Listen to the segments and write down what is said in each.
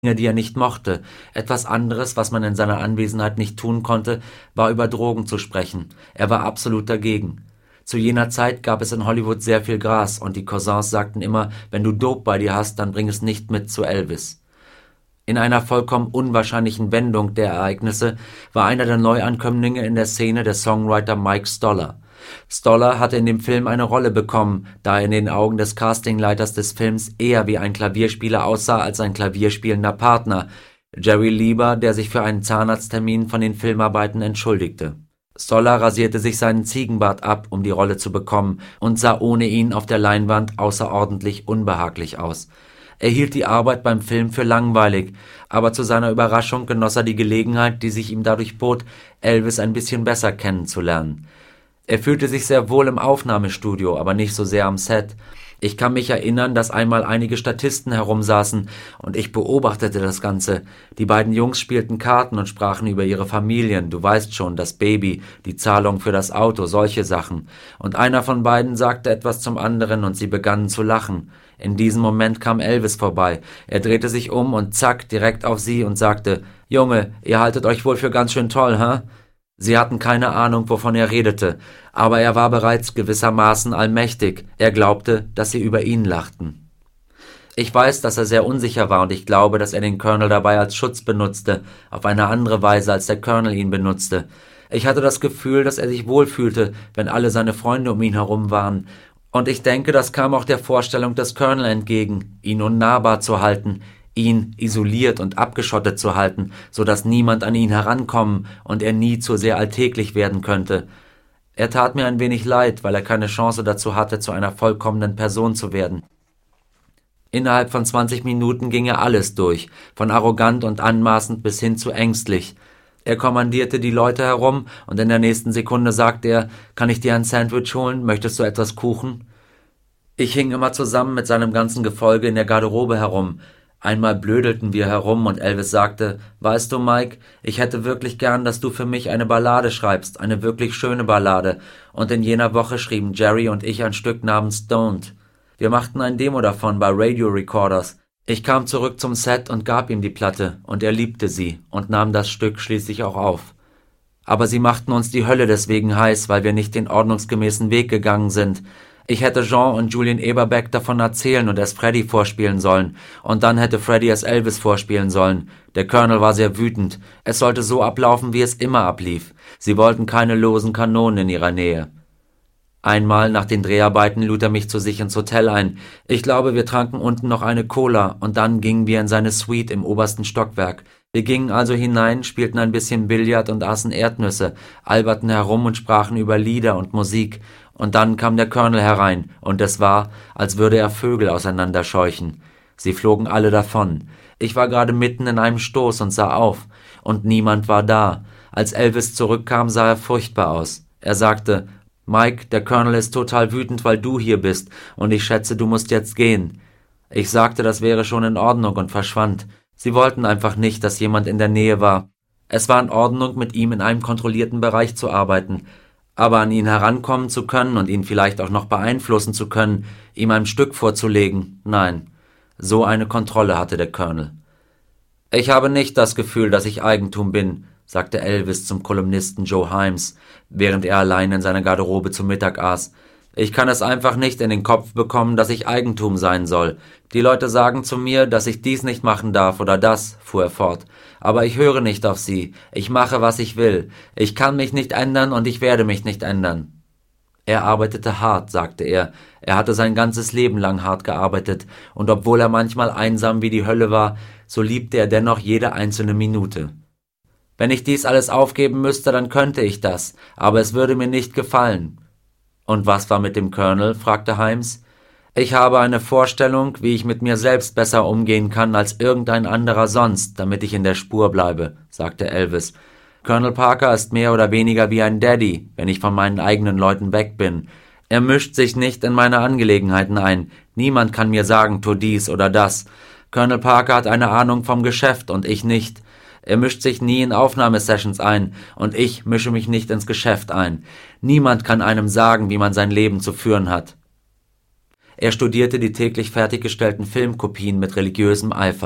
Dinge, die er nicht mochte. Etwas anderes, was man in seiner Anwesenheit nicht tun konnte, war über Drogen zu sprechen. Er war absolut dagegen. Zu jener Zeit gab es in Hollywood sehr viel Gras und die Cousins sagten immer, wenn du Dope bei dir hast, dann bring es nicht mit zu Elvis. In einer vollkommen unwahrscheinlichen Wendung der Ereignisse war einer der Neuankömmlinge in der Szene der Songwriter Mike Stoller. Stoller hatte in dem Film eine Rolle bekommen, da er in den Augen des Castingleiters des Films eher wie ein Klavierspieler aussah als ein klavierspielender Partner, Jerry Lieber, der sich für einen Zahnarzttermin von den Filmarbeiten entschuldigte. Stoller rasierte sich seinen Ziegenbart ab, um die Rolle zu bekommen, und sah ohne ihn auf der Leinwand außerordentlich unbehaglich aus. Er hielt die Arbeit beim Film für langweilig, aber zu seiner Überraschung genoss er die Gelegenheit, die sich ihm dadurch bot, Elvis ein bisschen besser kennenzulernen. Er fühlte sich sehr wohl im Aufnahmestudio, aber nicht so sehr am Set. Ich kann mich erinnern, dass einmal einige Statisten herumsaßen und ich beobachtete das Ganze. Die beiden Jungs spielten Karten und sprachen über ihre Familien, du weißt schon, das Baby, die Zahlung für das Auto, solche Sachen. Und einer von beiden sagte etwas zum anderen und sie begannen zu lachen. In diesem Moment kam Elvis vorbei. Er drehte sich um und zack, direkt auf sie und sagte, »Junge, ihr haltet euch wohl für ganz schön toll, hä?« Sie hatten keine Ahnung, wovon er redete, aber er war bereits gewissermaßen allmächtig. Er glaubte, dass sie über ihn lachten. Ich weiß, dass er sehr unsicher war und ich glaube, dass er den Colonel dabei als Schutz benutzte, auf eine andere Weise, als der Colonel ihn benutzte. Ich hatte das Gefühl, dass er sich wohlfühlte, wenn alle seine Freunde um ihn herum waren. Und ich denke, das kam auch der Vorstellung des Colonel entgegen, ihn unnahbar zu halten, ihn isoliert und abgeschottet zu halten, so dass niemand an ihn herankommen und er nie zu sehr alltäglich werden könnte. Er tat mir ein wenig leid, weil er keine Chance dazu hatte, zu einer vollkommenen Person zu werden. Innerhalb von 20 Minuten ging er alles durch, von arrogant und anmaßend bis hin zu ängstlich. Er kommandierte die Leute herum und in der nächsten Sekunde sagte er, »Kann ich dir ein Sandwich holen? Möchtest du etwas Kuchen?« Ich hing immer zusammen mit seinem ganzen Gefolge in der Garderobe herum. Einmal blödelten wir herum und Elvis sagte, »Weißt du, Mike, ich hätte wirklich gern, dass du für mich eine Ballade schreibst, eine wirklich schöne Ballade.« Und in jener Woche schrieben Jerry und ich ein Stück namens Don't. Wir machten ein Demo davon bei Radio Recorders. Ich kam zurück zum Set und gab ihm die Platte und er liebte sie und nahm das Stück schließlich auch auf. Aber sie machten uns die Hölle deswegen heiß, weil wir nicht den ordnungsgemäßen Weg gegangen sind. Ich hätte Jean und Julian Eberbeck davon erzählen und es Freddie vorspielen sollen. Und dann hätte Freddie es Elvis vorspielen sollen. Der Colonel war sehr wütend. Es sollte so ablaufen, wie es immer ablief. Sie wollten keine losen Kanonen in ihrer Nähe. Einmal nach den Dreharbeiten lud er mich zu sich ins Hotel ein. Ich glaube, wir tranken unten noch eine Cola und dann gingen wir in seine Suite im obersten Stockwerk. Wir gingen also hinein, spielten ein bisschen Billard und aßen Erdnüsse, alberten herum und sprachen über Lieder und Musik. Und dann kam der Colonel herein, und es war, als würde er Vögel auseinanderscheuchen. Sie flogen alle davon. Ich war gerade mitten in einem Stoß und sah auf, und niemand war da. Als Elvis zurückkam, sah er furchtbar aus. Er sagte, »Mike, der Colonel ist total wütend, weil du hier bist, und ich schätze, du musst jetzt gehen.« Ich sagte, das wäre schon in Ordnung und verschwand. Sie wollten einfach nicht, dass jemand in der Nähe war. Es war in Ordnung, mit ihm in einem kontrollierten Bereich zu arbeiten, aber an ihn herankommen zu können und ihn vielleicht auch noch beeinflussen zu können, ihm ein Stück vorzulegen, nein, so eine Kontrolle hatte der Colonel. »Ich habe nicht das Gefühl, dass ich Eigentum bin«, sagte Elvis zum Kolumnisten Joe Himes, während er allein in seiner Garderobe zu Mittag aß. »Ich kann es einfach nicht in den Kopf bekommen, dass ich Eigentum sein soll. Die Leute sagen zu mir, dass ich dies nicht machen darf oder das«, fuhr er fort. »Aber ich höre nicht auf sie. Ich mache, was ich will. Ich kann mich nicht ändern und ich werde mich nicht ändern.« Er arbeitete hart, sagte er. Er hatte sein ganzes Leben lang hart gearbeitet, und obwohl er manchmal einsam wie die Hölle war, so liebte er dennoch jede einzelne Minute. »Wenn ich dies alles aufgeben müsste, dann könnte ich das, aber es würde mir nicht gefallen.« »Und was war mit dem Colonel?« fragte Himes. »Ich habe eine Vorstellung, wie ich mit mir selbst besser umgehen kann als irgendein anderer sonst, damit ich in der Spur bleibe«, sagte Elvis. »Colonel Parker ist mehr oder weniger wie ein Daddy, wenn ich von meinen eigenen Leuten weg bin. Er mischt sich nicht in meine Angelegenheiten ein. Niemand kann mir sagen, tu dies oder das. Colonel Parker hat eine Ahnung vom Geschäft und ich nicht. Er mischt sich nie in Aufnahmesessions ein und ich mische mich nicht ins Geschäft ein. Niemand kann einem sagen, wie man sein Leben zu führen hat.« Er studierte die täglich fertiggestellten Filmkopien mit religiösem Eifer.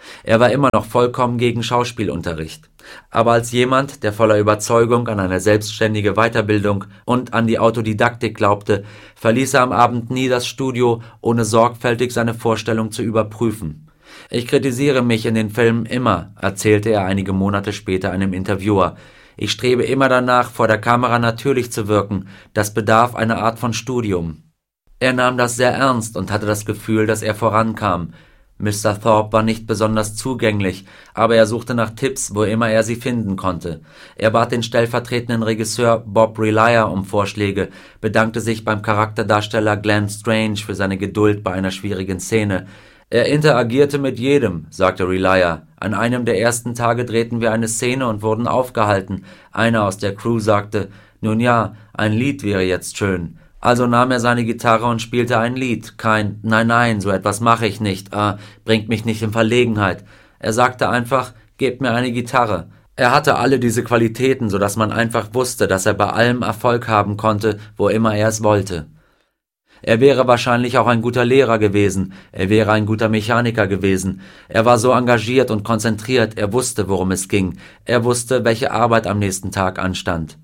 Er war immer noch vollkommen gegen Schauspielunterricht. Aber als jemand, der voller Überzeugung an eine selbstständige Weiterbildung und an die Autodidaktik glaubte, verließ er am Abend nie das Studio, ohne sorgfältig seine Vorstellung zu überprüfen. »Ich kritisiere mich in den Filmen immer«, erzählte er einige Monate später einem Interviewer. »Ich strebe immer danach, vor der Kamera natürlich zu wirken. Das bedarf einer Art von Studium.« Er nahm das sehr ernst und hatte das Gefühl, dass er vorankam. Mr. Thorpe war nicht besonders zugänglich, aber er suchte nach Tipps, wo immer er sie finden konnte. Er bat den stellvertretenden Regisseur Bob Relier um Vorschläge, bedankte sich beim Charakterdarsteller Glenn Strange für seine Geduld bei einer schwierigen Szene. »Er interagierte mit jedem«, sagte Relier. »An einem der ersten Tage drehten wir eine Szene und wurden aufgehalten. Einer aus der Crew sagte, »Nun ja, ein Lied wäre jetzt schön.« Also nahm er seine Gitarre und spielte ein Lied. Kein »Nein, so etwas mache ich nicht, bringt mich nicht in Verlegenheit«. Er sagte einfach, »Gebt mir eine Gitarre«. Er hatte alle diese Qualitäten, sodass man einfach wusste, dass er bei allem Erfolg haben konnte, wo immer er es wollte. Er wäre wahrscheinlich auch ein guter Lehrer gewesen, er wäre ein guter Mechaniker gewesen. Er war so engagiert und konzentriert, er wusste, worum es ging. Er wusste, welche Arbeit am nächsten Tag anstand.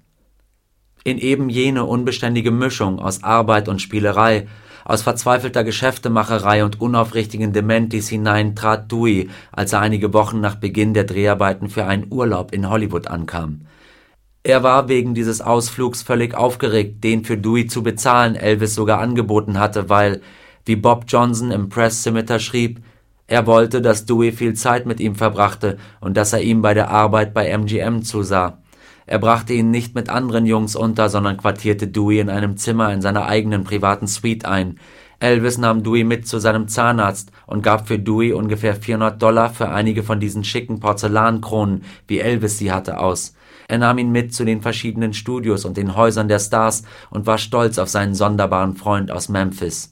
In eben jene unbeständige Mischung aus Arbeit und Spielerei, aus verzweifelter Geschäftemacherei und unaufrichtigen Dementis hinein trat Dewey, als er einige Wochen nach Beginn der Dreharbeiten für einen Urlaub in Hollywood ankam. Er war wegen dieses Ausflugs völlig aufgeregt, den für Dewey zu bezahlen Elvis sogar angeboten hatte, weil, wie Bob Johnson im Press Scimitar schrieb, er wollte, dass Dewey viel Zeit mit ihm verbrachte und dass er ihm bei der Arbeit bei MGM zusah. Er brachte ihn nicht mit anderen Jungs unter, sondern quartierte Dewey in einem Zimmer in seiner eigenen privaten Suite ein. Elvis nahm Dewey mit zu seinem Zahnarzt und gab für Dewey ungefähr $400 für einige von diesen schicken Porzellankronen, wie Elvis sie hatte, aus. Er nahm ihn mit zu den verschiedenen Studios und den Häusern der Stars und war stolz auf seinen sonderbaren Freund aus Memphis.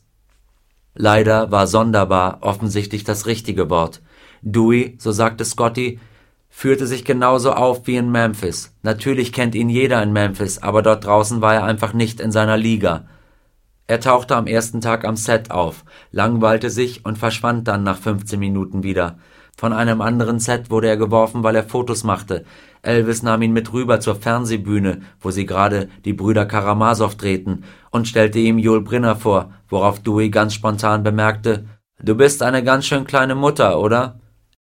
Leider war sonderbar offensichtlich das richtige Wort. Dewey, so sagte Scotty, führte sich genauso auf wie in Memphis. Natürlich kennt ihn jeder in Memphis, aber dort draußen war er einfach nicht in seiner Liga. Er tauchte am ersten Tag am Set auf, langweilte sich und verschwand dann nach 15 Minuten wieder. Von einem anderen Set wurde er geworfen, weil er Fotos machte. Elvis nahm ihn mit rüber zur Fernsehbühne, wo sie gerade die Brüder Karamasow drehten, und stellte ihm Yul Brynner vor, worauf Dewey ganz spontan bemerkte, »Du bist eine ganz schön kleine Mutter, oder?«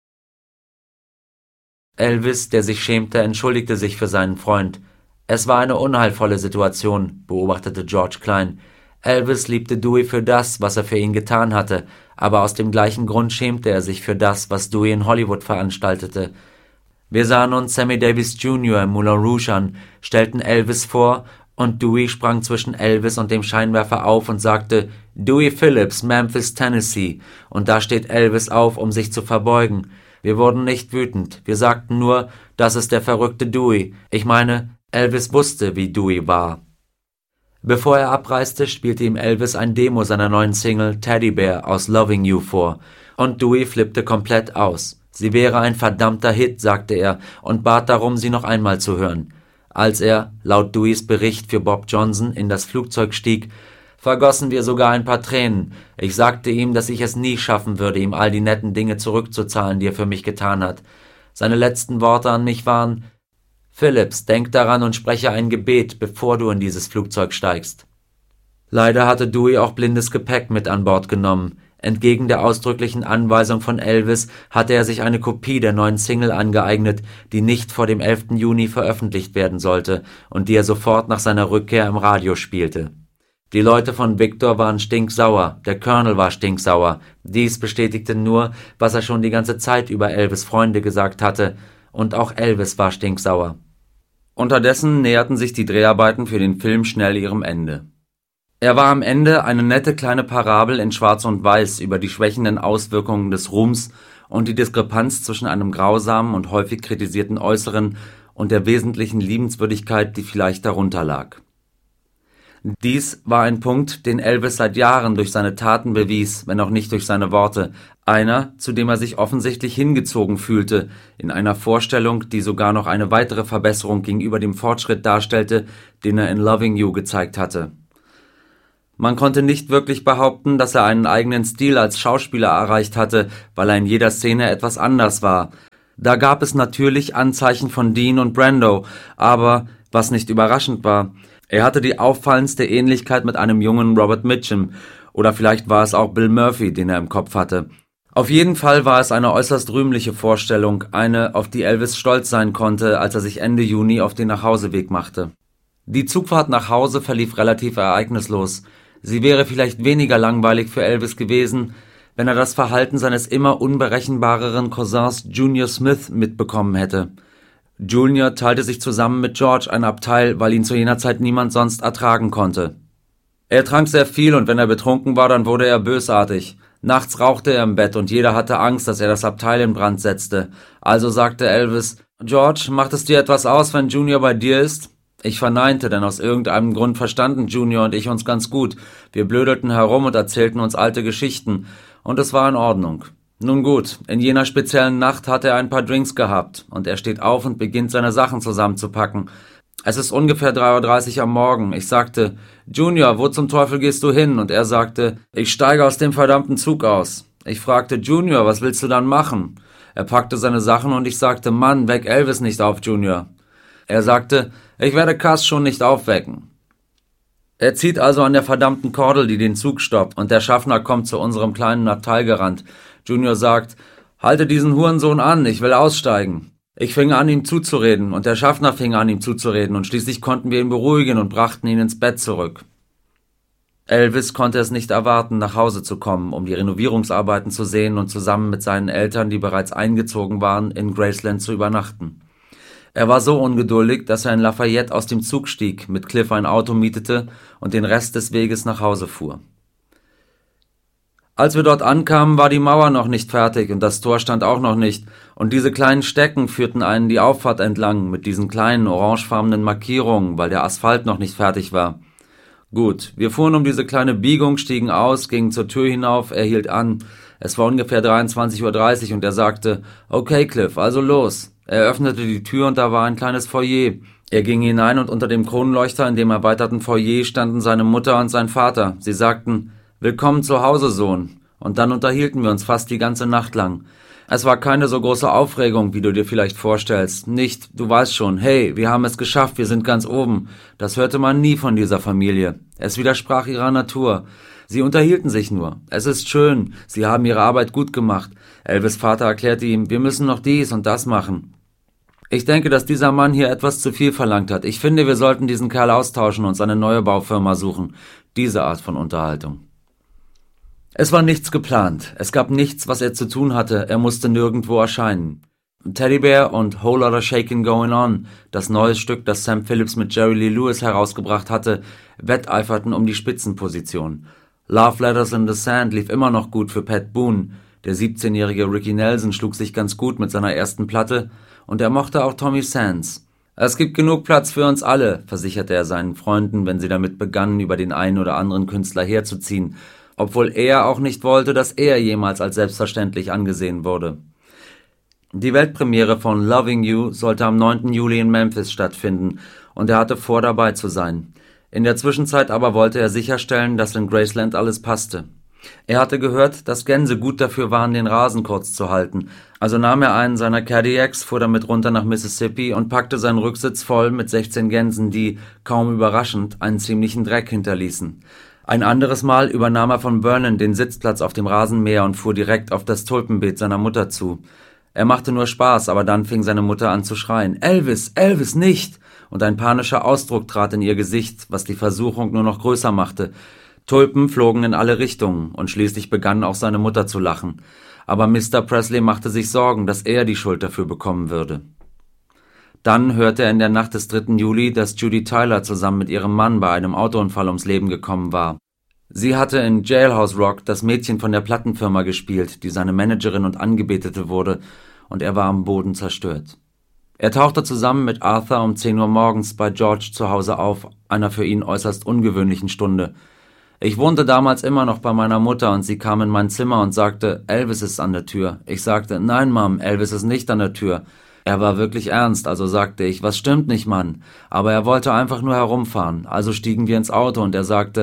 Elvis, der sich schämte, entschuldigte sich für seinen Freund. »Es war eine unheilvolle Situation«, beobachtete George Klein. Elvis liebte Dewey für das, was er für ihn getan hatte, aber aus dem gleichen Grund schämte er sich für das, was Dewey in Hollywood veranstaltete. Wir sahen uns Sammy Davis Jr. im Moulin Rouge an, stellten Elvis vor, und Dewey sprang zwischen Elvis und dem Scheinwerfer auf und sagte, »Dewey Phillips, Memphis, Tennessee«, und da steht Elvis auf, um sich zu verbeugen. Wir wurden nicht wütend, wir sagten nur, das ist der verrückte Dewey. Ich meine, Elvis wusste, wie Dewey war. Bevor er abreiste, spielte ihm Elvis ein Demo seiner neuen Single Teddy Bear aus Loving You vor, und Dewey flippte komplett aus. Sie wäre ein verdammter Hit, sagte er, und bat darum, sie noch einmal zu hören. Als er, laut Deweys Bericht für Bob Johnson, in das Flugzeug stieg, vergossen wir sogar ein paar Tränen. Ich sagte ihm, dass ich es nie schaffen würde, ihm all die netten Dinge zurückzuzahlen, die er für mich getan hat. Seine letzten Worte an mich waren, »Phillips, denk daran und spreche ein Gebet, bevor du in dieses Flugzeug steigst.« Leider hatte Dewey auch blindes Gepäck mit an Bord genommen. Entgegen der ausdrücklichen Anweisung von Elvis hatte er sich eine Kopie der neuen Single angeeignet, die nicht vor dem 11. Juni veröffentlicht werden sollte und die er sofort nach seiner Rückkehr im Radio spielte. Die Leute von Victor waren stinksauer, der Colonel war stinksauer. Dies bestätigte nur, was er schon die ganze Zeit über Elvis' Freunde gesagt hatte, und auch Elvis war stinksauer. Unterdessen näherten sich die Dreharbeiten für den Film schnell ihrem Ende. Er war am Ende eine nette kleine Parabel in Schwarz und Weiß über die schwächenden Auswirkungen des Ruhms und die Diskrepanz zwischen einem grausamen und häufig kritisierten Äußeren und der wesentlichen Liebenswürdigkeit, die vielleicht darunter lag. Dies war ein Punkt, den Elvis seit Jahren durch seine Taten bewies, wenn auch nicht durch seine Worte, einer, zu dem er sich offensichtlich hingezogen fühlte, in einer Vorstellung, die sogar noch eine weitere Verbesserung gegenüber dem Fortschritt darstellte, den er in Loving You gezeigt hatte. Man konnte nicht wirklich behaupten, dass er einen eigenen Stil als Schauspieler erreicht hatte, weil er in jeder Szene etwas anders war. Da gab es natürlich Anzeichen von Dean und Brando, aber, was nicht überraschend war, er hatte die auffallendste Ähnlichkeit mit einem jungen Robert Mitchum, oder vielleicht war es auch Bill Murphy, den er im Kopf hatte. Auf jeden Fall war es eine äußerst rühmliche Vorstellung, eine, auf die Elvis stolz sein konnte, als er sich Ende Juni auf den Nachhauseweg machte. Die Zugfahrt nach Hause verlief relativ ereignislos. Sie wäre vielleicht weniger langweilig für Elvis gewesen, wenn er das Verhalten seines immer unberechenbareren Cousins Junior Smith mitbekommen hätte. Junior teilte sich zusammen mit George ein Abteil, weil ihn zu jener Zeit niemand sonst ertragen konnte. Er trank sehr viel und wenn er betrunken war, dann wurde er bösartig. Nachts rauchte er im Bett und jeder hatte Angst, dass er das Abteil in Brand setzte. Also sagte Elvis, »George, macht es dir etwas aus, wenn Junior bei dir ist?« Ich verneinte, denn aus irgendeinem Grund verstanden Junior und ich uns ganz gut. Wir blödelten herum und erzählten uns alte Geschichten. Und es war in Ordnung. Nun gut, in jener speziellen Nacht hat er ein paar Drinks gehabt. Und er steht auf und beginnt seine Sachen zusammenzupacken. Es ist ungefähr 3:30 Uhr am Morgen. Ich sagte, »Junior, wo zum Teufel gehst du hin?« Und er sagte, »Ich steige aus dem verdammten Zug aus.« Ich fragte, »Junior, was willst du dann machen?« Er packte seine Sachen und ich sagte, »Mann, weck Elvis nicht auf, Junior.« Er sagte, »Ich werde Cass schon nicht aufwecken.« Er zieht also an der verdammten Kordel, die den Zug stoppt, und der Schaffner kommt zu unserem kleinen Abteil gerannt. Junior sagt, »Halte diesen Hurensohn an, ich will aussteigen.« Ich fing an, ihm zuzureden, und der Schaffner fing an, ihm zuzureden, und schließlich konnten wir ihn beruhigen und brachten ihn ins Bett zurück. Elvis konnte es nicht erwarten, nach Hause zu kommen, um die Renovierungsarbeiten zu sehen und zusammen mit seinen Eltern, die bereits eingezogen waren, in Graceland zu übernachten. Er war so ungeduldig, dass er in Lafayette aus dem Zug stieg, mit Cliff ein Auto mietete und den Rest des Weges nach Hause fuhr. Als wir dort ankamen, war die Mauer noch nicht fertig und das Tor stand auch noch nicht, und diese kleinen Stecken führten einen die Auffahrt entlang mit diesen kleinen orangefarbenen Markierungen, weil der Asphalt noch nicht fertig war. Gut, wir fuhren um diese kleine Biegung, stiegen aus, gingen zur Tür hinauf, er hielt an. Es war ungefähr 23:30 Uhr und er sagte, »Okay, Cliff, also los.« Er öffnete die Tür und da war ein kleines Foyer. Er ging hinein und unter dem Kronleuchter in dem erweiterten Foyer standen seine Mutter und sein Vater. Sie sagten, »Willkommen zu Hause, Sohn.« Und dann unterhielten wir uns fast die ganze Nacht lang. Es war keine so große Aufregung, wie du dir vielleicht vorstellst. Nicht, du weißt schon, hey, wir haben es geschafft, wir sind ganz oben. Das hörte man nie von dieser Familie. Es widersprach ihrer Natur. Sie unterhielten sich nur. Es ist schön, sie haben ihre Arbeit gut gemacht. Elvis' Vater erklärte ihm, wir müssen noch dies und das machen. Ich denke, dass dieser Mann hier etwas zu viel verlangt hat. Ich finde, wir sollten diesen Kerl austauschen und uns eine neue Baufirma suchen. Diese Art von Unterhaltung. Es war nichts geplant. Es gab nichts, was er zu tun hatte. Er musste nirgendwo erscheinen. Teddy Bear und Whole Lotta Shakin' Going On, das neue Stück, das Sam Phillips mit Jerry Lee Lewis herausgebracht hatte, wetteiferten um die Spitzenposition. Love Letters in the Sand lief immer noch gut für Pat Boone. Der 17-jährige Ricky Nelson schlug sich ganz gut mit seiner ersten Platte und er mochte auch Tommy Sands. Es gibt genug Platz für uns alle, versicherte er seinen Freunden, wenn sie damit begannen, über den einen oder anderen Künstler herzuziehen, obwohl er auch nicht wollte, dass er jemals als selbstverständlich angesehen wurde. Die Weltpremiere von Loving You sollte am 9. Juli in Memphis stattfinden und er hatte vor, dabei zu sein. In der Zwischenzeit aber wollte er sicherstellen, dass in Graceland alles passte. Er hatte gehört, dass Gänse gut dafür waren, den Rasen kurz zu halten, also nahm er einen seiner Cadillacs, fuhr damit runter nach Mississippi und packte seinen Rücksitz voll mit 16 Gänsen, die, kaum überraschend, einen ziemlichen Dreck hinterließen. Ein anderes Mal übernahm er von Vernon den Sitzplatz auf dem Rasenmäher und fuhr direkt auf das Tulpenbeet seiner Mutter zu. Er machte nur Spaß, aber dann fing seine Mutter an zu schreien, »Elvis, Elvis, nicht!« Und ein panischer Ausdruck trat in ihr Gesicht, was die Versuchung nur noch größer machte. Tulpen flogen in alle Richtungen und schließlich begann auch seine Mutter zu lachen. Aber Mr. Presley machte sich Sorgen, dass er die Schuld dafür bekommen würde. Dann hörte er in der Nacht des 3. Juli, dass Judy Tyler zusammen mit ihrem Mann bei einem Autounfall ums Leben gekommen war. Sie hatte in Jailhouse Rock das Mädchen von der Plattenfirma gespielt, die seine Managerin und Angebetete wurde, und er war am Boden zerstört. Er tauchte zusammen mit Arthur um 10 Uhr morgens bei George zu Hause auf, einer für ihn äußerst ungewöhnlichen Stunde. Ich wohnte damals immer noch bei meiner Mutter und sie kam in mein Zimmer und sagte, Elvis ist an der Tür. Ich sagte, nein, Mom, Elvis ist nicht an der Tür. Er war wirklich ernst, also sagte ich, was stimmt nicht, Mann? Aber er wollte einfach nur herumfahren. Also stiegen wir ins Auto und er sagte,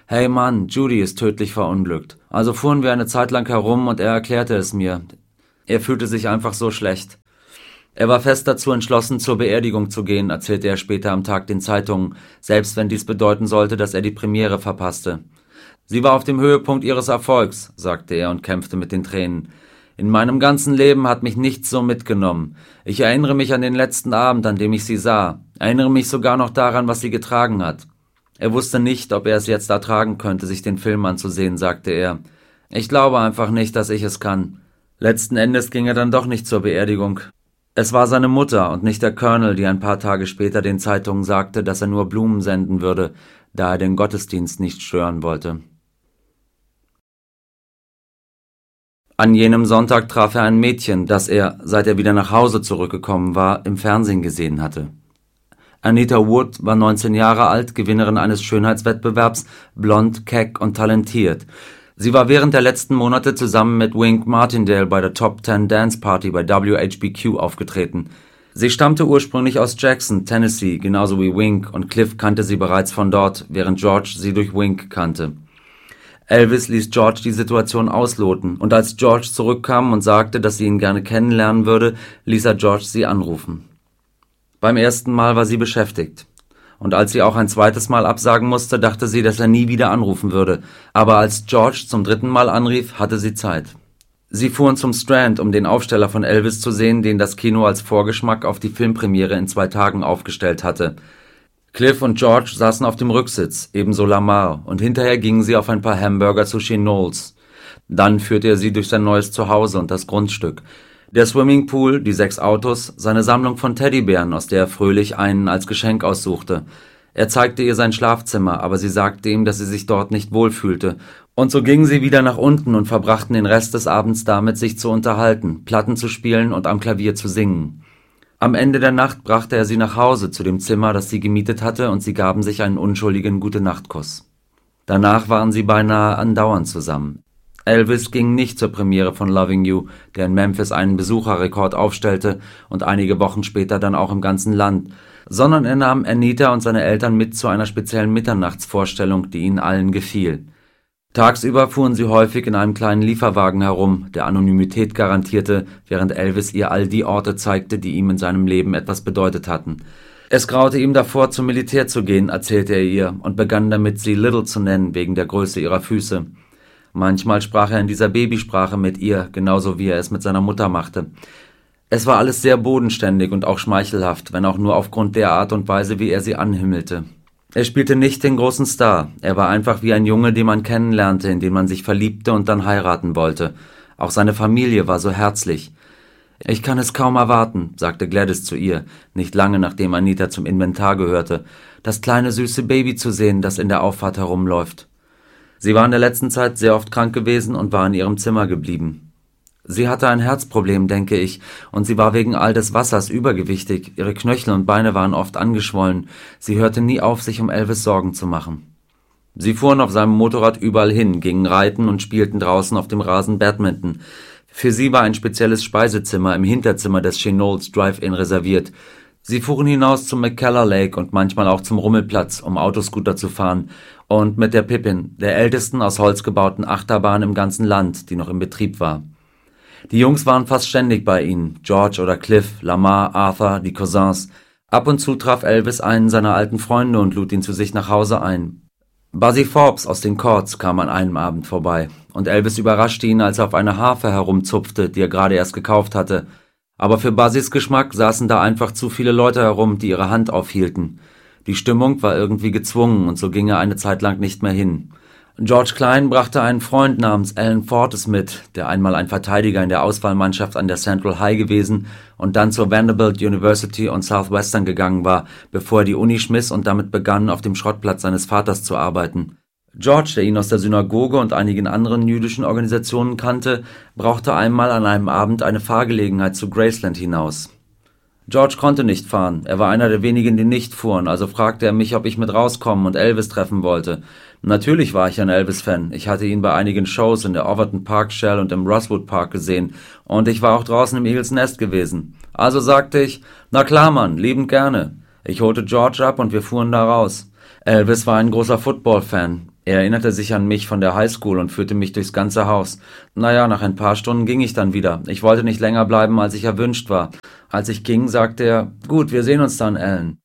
»Hey Mann, Judy ist tödlich verunglückt. Also fuhren wir eine Zeit lang herum und er erklärte es mir. Er fühlte sich einfach so schlecht. Er war fest dazu entschlossen, zur Beerdigung zu gehen«, erzählte er später am Tag den Zeitungen, selbst wenn dies bedeuten sollte, dass er die Premiere verpasste. »Sie war auf dem Höhepunkt ihres Erfolgs«, sagte er und kämpfte mit den Tränen. »In meinem ganzen Leben hat mich nichts so mitgenommen. Ich erinnere mich an den letzten Abend, an dem ich sie sah. Erinnere mich sogar noch daran, was sie getragen hat.« Er wusste nicht, ob er es jetzt ertragen könnte, sich den Film anzusehen, sagte er. »Ich glaube einfach nicht, dass ich es kann.« Letzten Endes ging er dann doch nicht zur Beerdigung. Es war seine Mutter und nicht der Colonel, die ein paar Tage später den Zeitungen sagte, dass er nur Blumen senden würde, da er den Gottesdienst nicht stören wollte. An jenem Sonntag traf er ein Mädchen, das er, seit er wieder nach Hause zurückgekommen war, im Fernsehen gesehen hatte. Anita Wood war 19 Jahre alt, Gewinnerin eines Schönheitswettbewerbs, blond, keck und talentiert. Sie war während der letzten Monate zusammen mit Wink Martindale bei der Top 10 Dance Party bei WHBQ aufgetreten. Sie stammte ursprünglich aus Jackson, Tennessee, genauso wie Wink, und Cliff kannte sie bereits von dort, während George sie durch Wink kannte. Elvis ließ George die Situation ausloten, und als George zurückkam und sagte, dass sie ihn gerne kennenlernen würde, ließ er George sie anrufen. Beim ersten Mal war sie beschäftigt. Und als sie auch ein zweites Mal absagen musste, dachte sie, dass er nie wieder anrufen würde. Aber als George zum dritten Mal anrief, hatte sie Zeit. Sie fuhren zum Strand, um den Aufsteller von Elvis zu sehen, den das Kino als Vorgeschmack auf die Filmpremiere in 2 Tagen aufgestellt hatte. Cliff und George saßen auf dem Rücksitz, ebenso Lamar, und hinterher gingen sie auf ein paar Hamburger zu Chenolles. Dann führte er sie durch sein neues Zuhause und das Grundstück. Der Swimmingpool, die 6 Autos, seine Sammlung von Teddybären, aus der er fröhlich einen als Geschenk aussuchte. Er zeigte ihr sein Schlafzimmer, aber sie sagte ihm, dass sie sich dort nicht wohlfühlte. Und so gingen sie wieder nach unten und verbrachten den Rest des Abends damit, sich zu unterhalten, Platten zu spielen und am Klavier zu singen. Am Ende der Nacht brachte er sie nach Hause zu dem Zimmer, das sie gemietet hatte, und sie gaben sich einen unschuldigen Gute-Nacht-Kuss. Danach waren sie beinahe andauernd zusammen. Elvis ging nicht zur Premiere von Loving You, der in Memphis einen Besucherrekord aufstellte und einige Wochen später dann auch im ganzen Land, sondern er nahm Anita und seine Eltern mit zu einer speziellen Mitternachtsvorstellung, die ihnen allen gefiel. Tagsüber fuhren sie häufig in einem kleinen Lieferwagen herum, der Anonymität garantierte, während Elvis ihr all die Orte zeigte, die ihm in seinem Leben etwas bedeutet hatten. Es graute ihm davor, zum Militär zu gehen, erzählte er ihr, und begann damit, sie Little zu nennen, wegen der Größe ihrer Füße. Manchmal sprach er in dieser Babysprache mit ihr, genauso wie er es mit seiner Mutter machte. Es war alles sehr bodenständig und auch schmeichelhaft, wenn auch nur aufgrund der Art und Weise, wie er sie anhimmelte. Er spielte nicht den großen Star, er war einfach wie ein Junge, den man kennenlernte, in den man sich verliebte und dann heiraten wollte. Auch seine Familie war so herzlich. »Ich kann es kaum erwarten«, sagte Gladys zu ihr, nicht lange nachdem Anita zum Inventar gehörte, »das kleine süße Baby zu sehen, das in der Auffahrt herumläuft.« Sie war in der letzten Zeit sehr oft krank gewesen und war in ihrem Zimmer geblieben. Sie hatte ein Herzproblem, denke ich, und sie war wegen all des Wassers übergewichtig, ihre Knöchel und Beine waren oft angeschwollen, sie hörte nie auf, sich um Elvis Sorgen zu machen. Sie fuhren auf seinem Motorrad überall hin, gingen reiten und spielten draußen auf dem Rasen Badminton. Für sie war ein spezielles Speisezimmer im Hinterzimmer des Chenolles Drive-In reserviert. Sie fuhren hinaus zum McKellar Lake und manchmal auch zum Rummelplatz, um Autoscooter zu fahren, und mit der Pippin, der ältesten aus Holz gebauten Achterbahn im ganzen Land, die noch in Betrieb war. Die Jungs waren fast ständig bei ihnen, George oder Cliff, Lamar, Arthur, die Cousins. Ab und zu traf Elvis einen seiner alten Freunde und lud ihn zu sich nach Hause ein. Buzzy Forbes aus den Chords kam an einem Abend vorbei, und Elvis überraschte ihn, als er auf eine Harfe herumzupfte, die er gerade erst gekauft hatte. Aber für Buzzys Geschmack saßen da einfach zu viele Leute herum, die ihre Hand aufhielten. Die Stimmung war irgendwie gezwungen, und so ging er eine Zeit lang nicht mehr hin. George Klein brachte einen Freund namens Alan Fortes mit, der einmal ein Verteidiger in der Auswahlmannschaft an der Central High gewesen und dann zur Vanderbilt University und Southwestern gegangen war, bevor er die Uni schmiss und damit begann, auf dem Schrottplatz seines Vaters zu arbeiten. George, der ihn aus der Synagoge und einigen anderen jüdischen Organisationen kannte, brauchte einmal an einem Abend eine Fahrgelegenheit zu Graceland hinaus. George konnte nicht fahren, er war einer der wenigen, die nicht fuhren, also fragte er mich, ob ich mit rauskommen und Elvis treffen wollte. Natürlich war ich ein Elvis-Fan, ich hatte ihn bei einigen Shows in der Overton Park Shell und im Rosewood Park gesehen und ich war auch draußen im Eagles Nest gewesen. Also sagte ich, na klar Mann, liebend gerne. Ich holte George ab und wir fuhren da raus. Elvis war ein großer Football-Fan. Er erinnerte sich an mich von der Highschool und führte mich durchs ganze Haus. Naja, nach ein paar Stunden ging ich dann wieder. Ich wollte nicht länger bleiben, als ich erwünscht war. Als ich ging, sagte er, gut, wir sehen uns dann, Alan.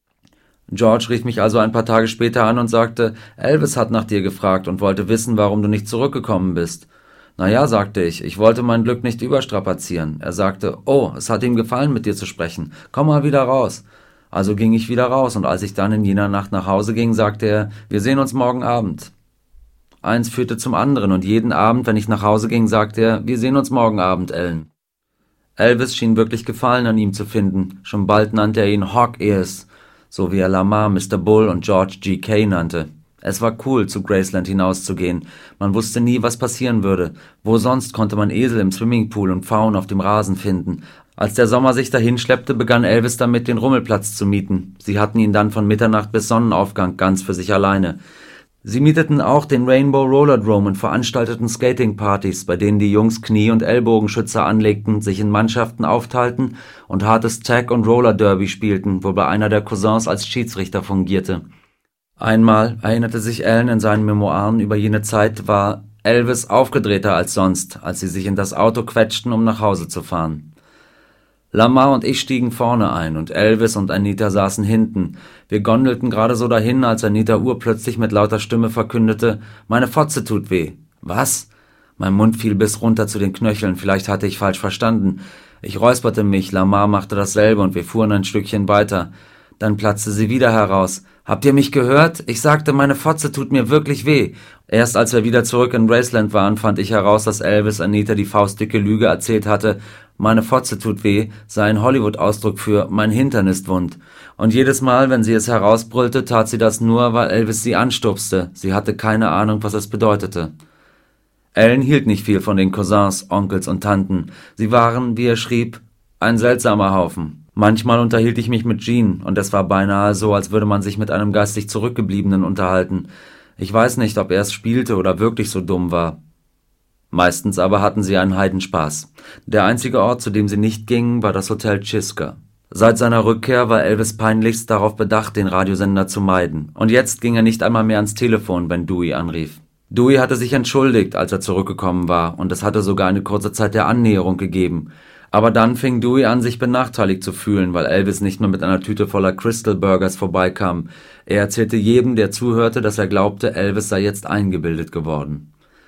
George rief mich also ein paar Tage später an und sagte, Elvis hat nach dir gefragt und wollte wissen, warum du nicht zurückgekommen bist. Naja, sagte ich wollte mein Glück nicht überstrapazieren. Er sagte, oh, es hat ihm gefallen, mit dir zu sprechen. Komm mal wieder raus. Also ging ich wieder raus und als ich dann in jener Nacht nach Hause ging, sagte er, wir sehen uns morgen Abend. Eins führte zum anderen und jeden Abend, wenn ich nach Hause ging, sagte er, wir sehen uns morgen Abend, Alan. Elvis schien wirklich Gefallen an ihm zu finden. Schon bald nannte er ihn Hawk Ears, so wie er Lamar, Mr. Bull und George G.K. nannte. Es war cool, zu Graceland hinauszugehen. Man wusste nie, was passieren würde. Wo sonst konnte man Esel im Swimmingpool und Pfauen auf dem Rasen finden. Als der Sommer sich dahinschleppte, begann Elvis damit, den Rummelplatz zu mieten. Sie hatten ihn dann von Mitternacht bis Sonnenaufgang ganz für sich alleine. Sie mieteten auch den Rainbow Rollerdrome und veranstalteten Skatingpartys, bei denen die Jungs Knie- und Ellbogenschütze anlegten, sich in Mannschaften aufteilten und hartes Tag- und Roller-Derby spielten, wobei einer der Cousins als Schiedsrichter fungierte. Einmal, erinnerte sich Alan in seinen Memoiren über jene Zeit, war Elvis aufgedrehter als sonst, als sie sich in das Auto quetschten, um nach Hause zu fahren. Lamar und ich stiegen vorne ein und Elvis und Anita saßen hinten. Wir gondelten gerade so dahin, als Anita urplötzlich mit lauter Stimme verkündete, meine Fotze tut weh. Was? Mein Mund fiel bis runter zu den Knöcheln, vielleicht hatte ich falsch verstanden. Ich räusperte mich, Lamar machte dasselbe und wir fuhren ein Stückchen weiter. Dann platzte sie wieder heraus. Habt ihr mich gehört? Ich sagte, meine Fotze tut mir wirklich weh. Erst als wir wieder zurück in Graceland waren, fand ich heraus, dass Elvis Anita die faustdicke Lüge erzählt hatte, meine Fotze tut weh, sei ein Hollywood-Ausdruck für mein Hintern ist wund. Und jedes Mal, wenn sie es herausbrüllte, tat sie das nur, weil Elvis sie anstupste. Sie hatte keine Ahnung, was es bedeutete. Alan hielt nicht viel von den Cousins, Onkels und Tanten. Sie waren, wie er schrieb, ein seltsamer Haufen. Manchmal unterhielt ich mich mit Jean, und es war beinahe so, als würde man sich mit einem geistig Zurückgebliebenen unterhalten. Ich weiß nicht, ob er es spielte oder wirklich so dumm war. Meistens aber hatten sie einen Heidenspaß. Der einzige Ort, zu dem sie nicht gingen, war das Hotel Chiska. Seit seiner Rückkehr war Elvis peinlichst darauf bedacht, den Radiosender zu meiden. Und jetzt ging er nicht einmal mehr ans Telefon, wenn Dewey anrief. Dewey hatte sich entschuldigt, als er zurückgekommen war, und es hatte sogar eine kurze Zeit der Annäherung gegeben. Aber dann fing Dewey an, sich benachteiligt zu fühlen, weil Elvis nicht nur mit einer Tüte voller Crystal Burgers vorbeikam. Er erzählte jedem, der zuhörte, dass er glaubte, Elvis sei jetzt eingebildet geworden.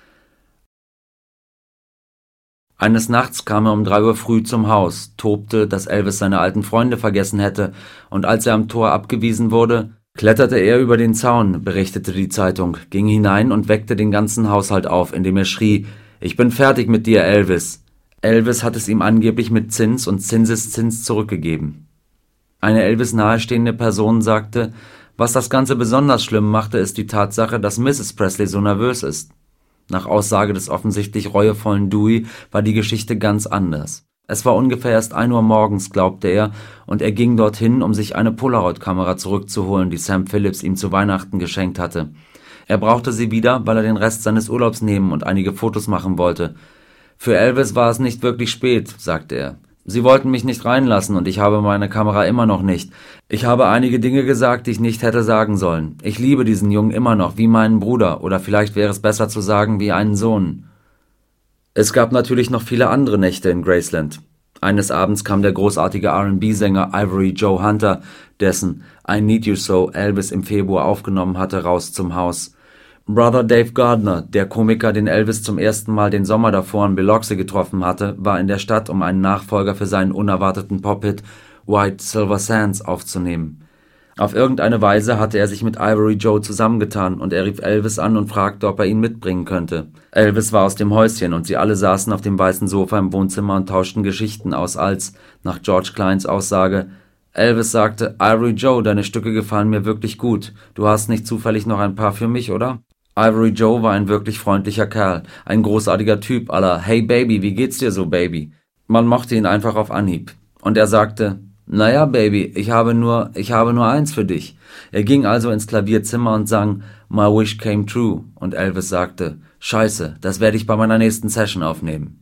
Eines Nachts kam er um 3 Uhr früh zum Haus, tobte, dass Elvis seine alten Freunde vergessen hätte, und als er am Tor abgewiesen wurde, kletterte er über den Zaun, berichtete die Zeitung, ging hinein und weckte den ganzen Haushalt auf, indem er schrie, »Ich bin fertig mit dir, Elvis!« Elvis hat es ihm angeblich mit Zins und Zinseszins zurückgegeben. Eine Elvis nahestehende Person sagte, was das Ganze besonders schlimm machte, ist die Tatsache, dass Mrs. Presley so nervös ist. Nach Aussage des offensichtlich reuevollen Dewey war die Geschichte ganz anders. Es war ungefähr erst 1 Uhr morgens, glaubte er, und er ging dorthin, um sich eine Polaroid-Kamera zurückzuholen, die Sam Phillips ihm zu Weihnachten geschenkt hatte. Er brauchte sie wieder, weil er den Rest seines Urlaubs nehmen und einige Fotos machen wollte. Für Elvis war es nicht wirklich spät, sagte er. Sie wollten mich nicht reinlassen und ich habe meine Kamera immer noch nicht. Ich habe einige Dinge gesagt, die ich nicht hätte sagen sollen. Ich liebe diesen Jungen immer noch, wie meinen Bruder, oder vielleicht wäre es besser zu sagen, wie einen Sohn. Es gab natürlich noch viele andere Nächte in Graceland. Eines Abends kam der großartige R&B-Sänger Ivory Joe Hunter, dessen I Need You So Elvis im Februar aufgenommen hatte, raus zum Haus. Brother Dave Gardner, der Komiker, den Elvis zum ersten Mal den Sommer davor in Biloxi getroffen hatte, war in der Stadt, um einen Nachfolger für seinen unerwarteten Pop-Hit White Silver Sands aufzunehmen. Auf irgendeine Weise hatte er sich mit Ivory Joe zusammengetan und er rief Elvis an und fragte, ob er ihn mitbringen könnte. Elvis war aus dem Häuschen und sie alle saßen auf dem weißen Sofa im Wohnzimmer und tauschten Geschichten aus, als, nach George Kleins Aussage, Elvis sagte, Ivory Joe, deine Stücke gefallen mir wirklich gut. Du hast nicht zufällig noch ein paar für mich, oder? Ivory Joe war ein wirklich freundlicher Kerl, ein großartiger Typ à la Hey Baby, wie geht's dir so, Baby? Man mochte ihn einfach auf Anhieb. Und er sagte, naja, Baby, ich habe nur eins für dich. Er ging also ins Klavierzimmer und sang My Wish Came True und Elvis sagte, Scheiße, das werde ich bei meiner nächsten Session aufnehmen.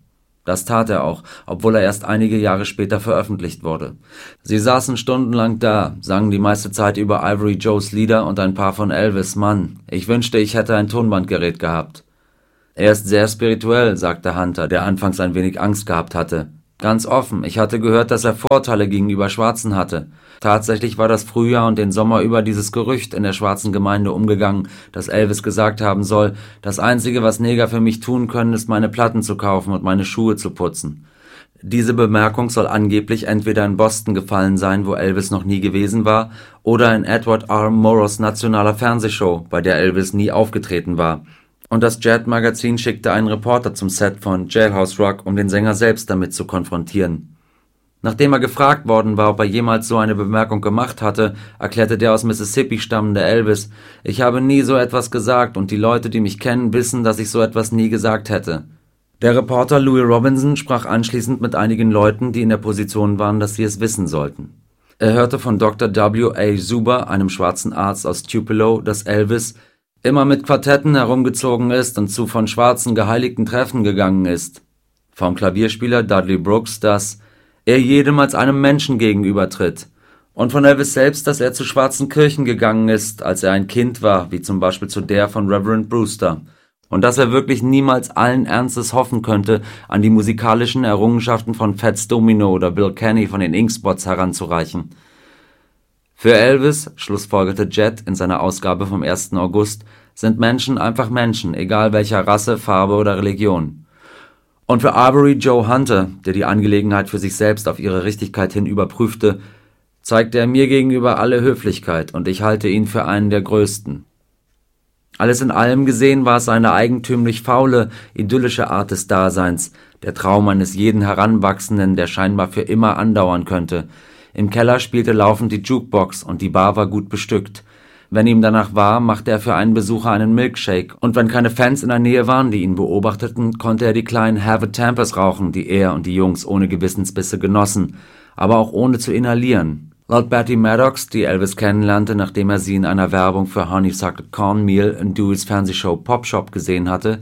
Das tat er auch, obwohl er erst einige Jahre später veröffentlicht wurde. Sie saßen stundenlang da, sangen die meiste Zeit über Ivory Joes Lieder und ein paar von Elvis. Mann, ich wünschte, ich hätte ein Tonbandgerät gehabt. Er ist sehr spirituell, sagte Hunter, der anfangs ein wenig Angst gehabt hatte. Ganz offen, ich hatte gehört, dass er Vorteile gegenüber Schwarzen hatte. Tatsächlich war das Frühjahr und den Sommer über dieses Gerücht in der schwarzen Gemeinde umgegangen, dass Elvis gesagt haben soll, das Einzige, was Neger für mich tun können, ist meine Platten zu kaufen und meine Schuhe zu putzen. Diese Bemerkung soll angeblich entweder in Boston gefallen sein, wo Elvis noch nie gewesen war, oder in Edward R. Murrows nationaler Fernsehshow, bei der Elvis nie aufgetreten war. Und das Jet-Magazin schickte einen Reporter zum Set von Jailhouse Rock, um den Sänger selbst damit zu konfrontieren. Nachdem er gefragt worden war, ob er jemals so eine Bemerkung gemacht hatte, erklärte der aus Mississippi stammende Elvis: Ich habe nie so etwas gesagt und die Leute, die mich kennen, wissen, dass ich so etwas nie gesagt hätte. Der Reporter Louis Robinson sprach anschließend mit einigen Leuten, die in der Position waren, dass sie es wissen sollten. Er hörte von Dr. W. A. Zuber, einem schwarzen Arzt aus Tupelo, dass Elvis immer mit Quartetten herumgezogen ist und zu von Schwarzen geheiligten Treffen gegangen ist. Vom Klavierspieler Dudley Brooks, dass er jedem als einem Menschen gegenübertritt. Und von Elvis selbst, dass er zu schwarzen Kirchen gegangen ist, als er ein Kind war, wie zum Beispiel zu der von Reverend Brewster. Und dass er wirklich niemals allen Ernstes hoffen könnte, an die musikalischen Errungenschaften von Fats Domino oder Bill Kenny von den Ink-Spots heranzureichen. Für Elvis, schlussfolgerte Jet in seiner Ausgabe vom 1. August, sind Menschen einfach Menschen, egal welcher Rasse, Farbe oder Religion. Und für Ivory Joe Hunter, der die Angelegenheit für sich selbst auf ihre Richtigkeit hin überprüfte, zeigte er mir gegenüber alle Höflichkeit und ich halte ihn für einen der Größten. Alles in allem gesehen war es eine eigentümlich faule, idyllische Art des Daseins, der Traum eines jeden Heranwachsenden, der scheinbar für immer andauern könnte. Im Keller spielte laufend die Jukebox und die Bar war gut bestückt. Wenn ihm danach war, machte er für einen Besucher einen Milkshake und wenn keine Fans in der Nähe waren, die ihn beobachteten, konnte er die kleinen Have a Tampers rauchen, die er und die Jungs ohne Gewissensbisse genossen, aber auch ohne zu inhalieren. Laut Betty Maddox, die Elvis kennenlernte, nachdem er sie in einer Werbung für Honeysuckle Cornmeal in Deweys Fernsehshow Pop Shop gesehen hatte: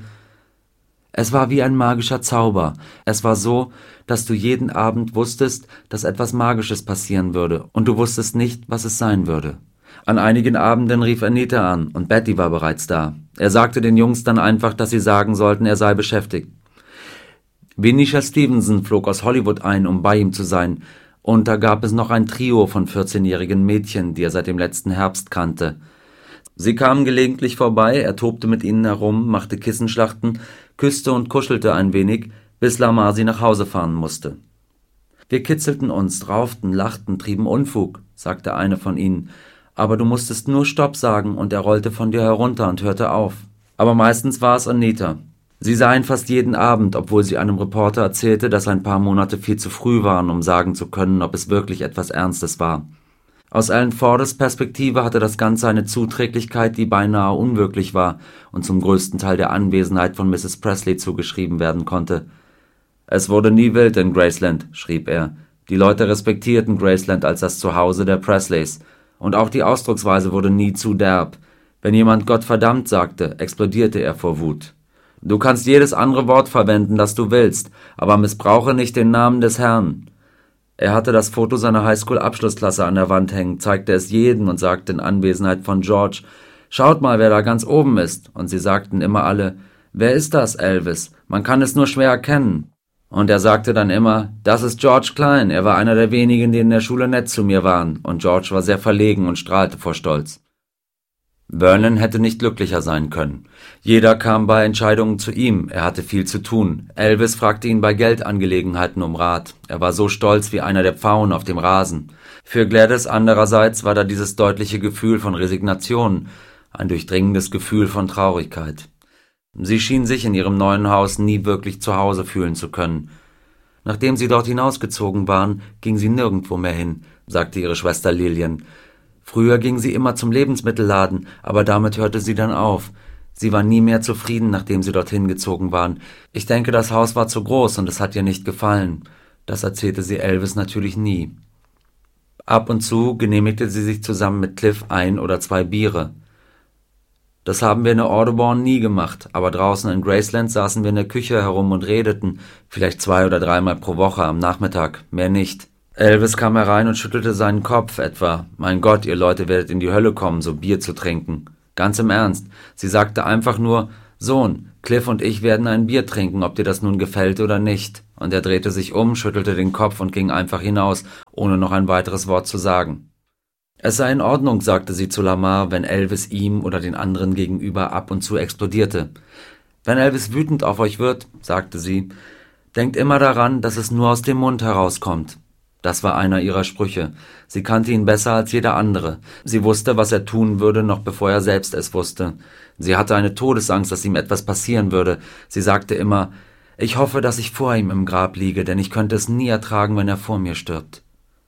Es war wie ein magischer Zauber. Es war so, dass du jeden Abend wusstest, dass etwas Magisches passieren würde, und du wusstest nicht, was es sein würde. An einigen Abenden rief Anita an, und Betty war bereits da. Er sagte den Jungs dann einfach, dass sie sagen sollten, er sei beschäftigt. Venetia Stevenson flog aus Hollywood ein, um bei ihm zu sein, und da gab es noch ein Trio von 14-jährigen Mädchen, die er seit dem letzten Herbst kannte. Sie kamen gelegentlich vorbei, er tobte mit ihnen herum, machte Kissenschlachten, küsste und kuschelte ein wenig, bis Lamar sie nach Hause fahren musste. Wir kitzelten uns, rauften, lachten, trieben Unfug, sagte eine von ihnen, aber du musstest nur Stopp sagen und er rollte von dir herunter und hörte auf. Aber meistens war es Anita. Sie sah ihn fast jeden Abend, obwohl sie einem Reporter erzählte, dass ein paar Monate viel zu früh waren, um sagen zu können, ob es wirklich etwas Ernstes war. Aus Alan Fordes Perspektive hatte das Ganze eine Zuträglichkeit, die beinahe unwirklich war und zum größten Teil der Anwesenheit von Mrs. Presley zugeschrieben werden konnte. Es wurde nie wild in Graceland, schrieb er. Die Leute respektierten Graceland als das Zuhause der Presleys. Und auch die Ausdrucksweise wurde nie zu derb. Wenn jemand Gott verdammt sagte, explodierte er vor Wut. Du kannst jedes andere Wort verwenden, das du willst, aber missbrauche nicht den Namen des Herrn. Er hatte das Foto seiner Highschool-Abschlussklasse an der Wand hängen, zeigte es jedem und sagte in Anwesenheit von George: Schaut mal, wer da ganz oben ist. Und sie sagten immer alle: Wer ist das, Elvis? Man kann es nur schwer erkennen. Und er sagte dann immer: Das ist George Klein, er war einer der wenigen, die in der Schule nett zu mir waren. Und George war sehr verlegen und strahlte vor Stolz. Vernon hätte nicht glücklicher sein können. Jeder kam bei Entscheidungen zu ihm, er hatte viel zu tun. Elvis fragte ihn bei Geldangelegenheiten um Rat. Er war so stolz wie einer der Pfauen auf dem Rasen. Für Gladys andererseits war da dieses deutliche Gefühl von Resignation, ein durchdringendes Gefühl von Traurigkeit. Sie schien sich in ihrem neuen Haus nie wirklich zu Hause fühlen zu können. Nachdem sie dort hinausgezogen waren, ging sie nirgendwo mehr hin, sagte ihre Schwester Lillian. Früher ging sie immer zum Lebensmittelladen, aber damit hörte sie dann auf. Sie war nie mehr zufrieden, nachdem sie dorthin gezogen waren. Ich denke, das Haus war zu groß und es hat ihr nicht gefallen. Das erzählte sie Elvis natürlich nie. Ab und zu genehmigte sie sich zusammen mit Cliff 1 oder 2 Biere. Das haben wir in der Audubon nie gemacht, aber draußen in Graceland saßen wir in der Küche herum und redeten, vielleicht 2 oder 3 Mal pro Woche am Nachmittag, mehr nicht. Elvis kam herein und schüttelte seinen Kopf etwa, mein Gott, ihr Leute werdet in die Hölle kommen, so Bier zu trinken. Ganz im Ernst, sie sagte einfach nur, Sohn, Cliff und ich werden ein Bier trinken, ob dir das nun gefällt oder nicht. Und er drehte sich um, schüttelte den Kopf und ging einfach hinaus, ohne noch ein weiteres Wort zu sagen. Es sei in Ordnung, sagte sie zu Lamar, wenn Elvis ihm oder den anderen gegenüber ab und zu explodierte. Wenn Elvis wütend auf euch wird, sagte sie, denkt immer daran, dass es nur aus dem Mund herauskommt. Das war einer ihrer Sprüche. Sie kannte ihn besser als jeder andere. Sie wusste, was er tun würde, noch bevor er selbst es wusste. Sie hatte eine Todesangst, dass ihm etwas passieren würde. Sie sagte immer, ich hoffe, dass ich vor ihm im Grab liege, denn ich könnte es nie ertragen, wenn er vor mir stirbt.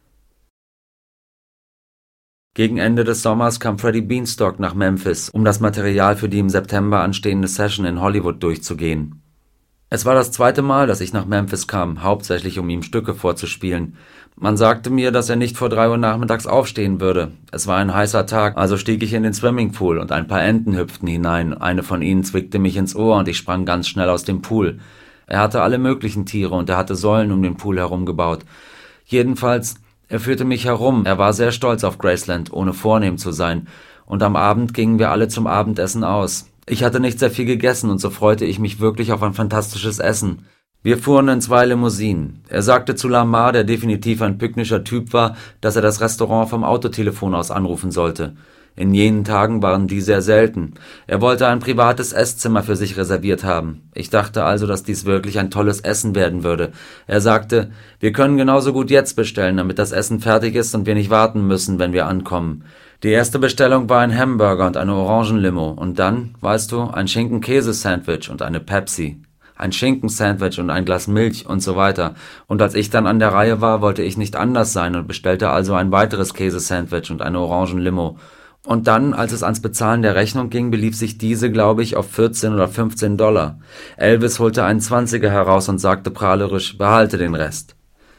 Gegen Ende des Sommers kam Freddie Beanstalk nach Memphis, um das Material für die im September anstehende Session in Hollywood durchzugehen. Es war das 2. Mal, dass ich nach Memphis kam, hauptsächlich um ihm Stücke vorzuspielen. Man sagte mir, dass er nicht vor 3 Uhr nachmittags aufstehen würde. Es war ein heißer Tag, also stieg ich in den Swimmingpool und ein paar Enten hüpften hinein. Eine von ihnen zwickte mich ins Ohr und ich sprang ganz schnell aus dem Pool. Er hatte alle möglichen Tiere und er hatte Säulen um den Pool herum gebaut. Jedenfalls, er führte mich herum. Er war sehr stolz auf Graceland, ohne vornehm zu sein. Und am Abend gingen wir alle zum Abendessen aus. Ich hatte nicht sehr viel gegessen und so freute ich mich wirklich auf ein fantastisches Essen. Wir fuhren in 2 Limousinen. Er sagte zu Lamar, der definitiv ein pyknischer Typ war, dass er das Restaurant vom Autotelefon aus anrufen sollte. In jenen Tagen waren die sehr selten. Er wollte ein privates Esszimmer für sich reserviert haben. Ich dachte also, dass dies wirklich ein tolles Essen werden würde. Er sagte, wir können genauso gut jetzt bestellen, damit das Essen fertig ist und wir nicht warten müssen, wenn wir ankommen. Die erste Bestellung war ein Hamburger und eine Orangenlimo und dann, weißt du, ein Schinken-Käse-Sandwich und eine Pepsi. Ein Schinkensandwich und ein Glas Milch und so weiter. Und als ich dann an der Reihe war, wollte ich nicht anders sein und bestellte also ein weiteres Käsesandwich und eine Orangenlimo. Und dann, als es ans Bezahlen der Rechnung ging, belief sich diese, glaube ich, auf 14 oder 15 $. Elvis holte einen 20er heraus und sagte prahlerisch, behalte den Rest.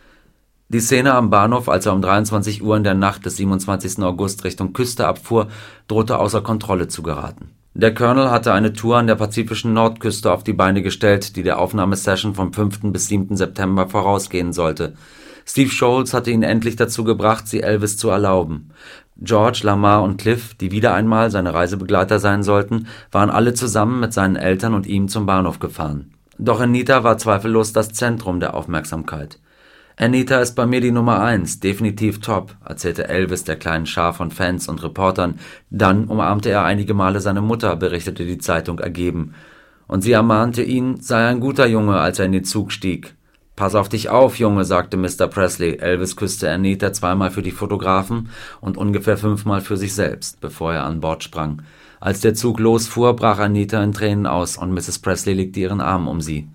Die Szene am Bahnhof, als er um 23 Uhr in der Nacht des 27. August Richtung Küste abfuhr, drohte außer Kontrolle zu geraten. Der Colonel hatte eine Tour an der pazifischen Nordküste auf die Beine gestellt, die der Aufnahmesession vom 5. bis 7. September vorausgehen sollte. Steve Sholes hatte ihn endlich dazu gebracht, sie Elvis zu erlauben. George, Lamar und Cliff, die wieder einmal seine Reisebegleiter sein sollten, waren alle zusammen mit seinen Eltern und ihm zum Bahnhof gefahren. Doch Anita war zweifellos das Zentrum der Aufmerksamkeit. Anita ist bei mir die Nummer 1, definitiv top, erzählte Elvis der kleinen Schar von Fans und Reportern. Dann umarmte er einige Male seine Mutter, berichtete die Zeitung ergeben. Und sie ermahnte ihn, sei ein guter Junge, als er in den Zug stieg. Pass auf dich auf, Junge, sagte Mr. Presley. Elvis küsste Anita 2-mal für die Fotografen und ungefähr 5-mal für sich selbst, bevor er an Bord sprang. Als der Zug losfuhr, brach Anita in Tränen aus und Mrs. Presley legte ihren Arm um sie.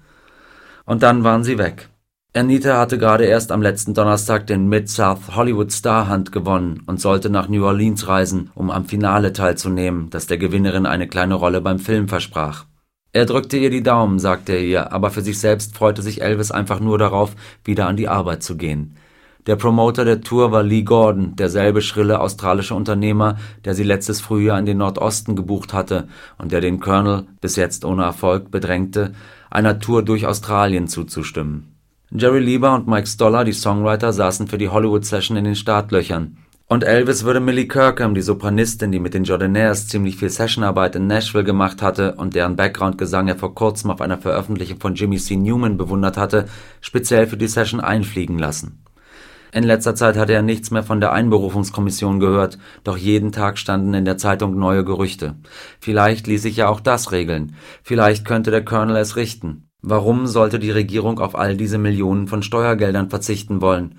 Und dann waren sie weg. Anita hatte gerade erst am letzten Donnerstag den Mid-South Hollywood Star Hunt gewonnen und sollte nach New Orleans reisen, um am Finale teilzunehmen, das der Gewinnerin eine kleine Rolle beim Film versprach. Er drückte ihr die Daumen, sagte er ihr, aber für sich selbst freute sich Elvis einfach nur darauf, wieder an die Arbeit zu gehen. Der Promoter der Tour war Lee Gordon, derselbe schrille australische Unternehmer, der sie letztes Frühjahr in den Nordosten gebucht hatte und der den Colonel, bis jetzt ohne Erfolg, bedrängte, einer Tour durch Australien zuzustimmen. Jerry Lieber und Mike Stoller, die Songwriter, saßen für die Hollywood-Session in den Startlöchern. Und Elvis würde Millie Kirkham, die Sopranistin, die mit den Jordanaires ziemlich viel Sessionarbeit in Nashville gemacht hatte und deren Background-Gesang er vor kurzem auf einer Veröffentlichung von Jimmy C. Newman bewundert hatte, speziell für die Session einfliegen lassen. In letzter Zeit hatte er nichts mehr von der Einberufungskommission gehört, doch jeden Tag standen in der Zeitung neue Gerüchte. Vielleicht ließ sich ja auch das regeln. Vielleicht könnte der Colonel es richten. Warum sollte die Regierung auf all diese Millionen von Steuergeldern verzichten wollen?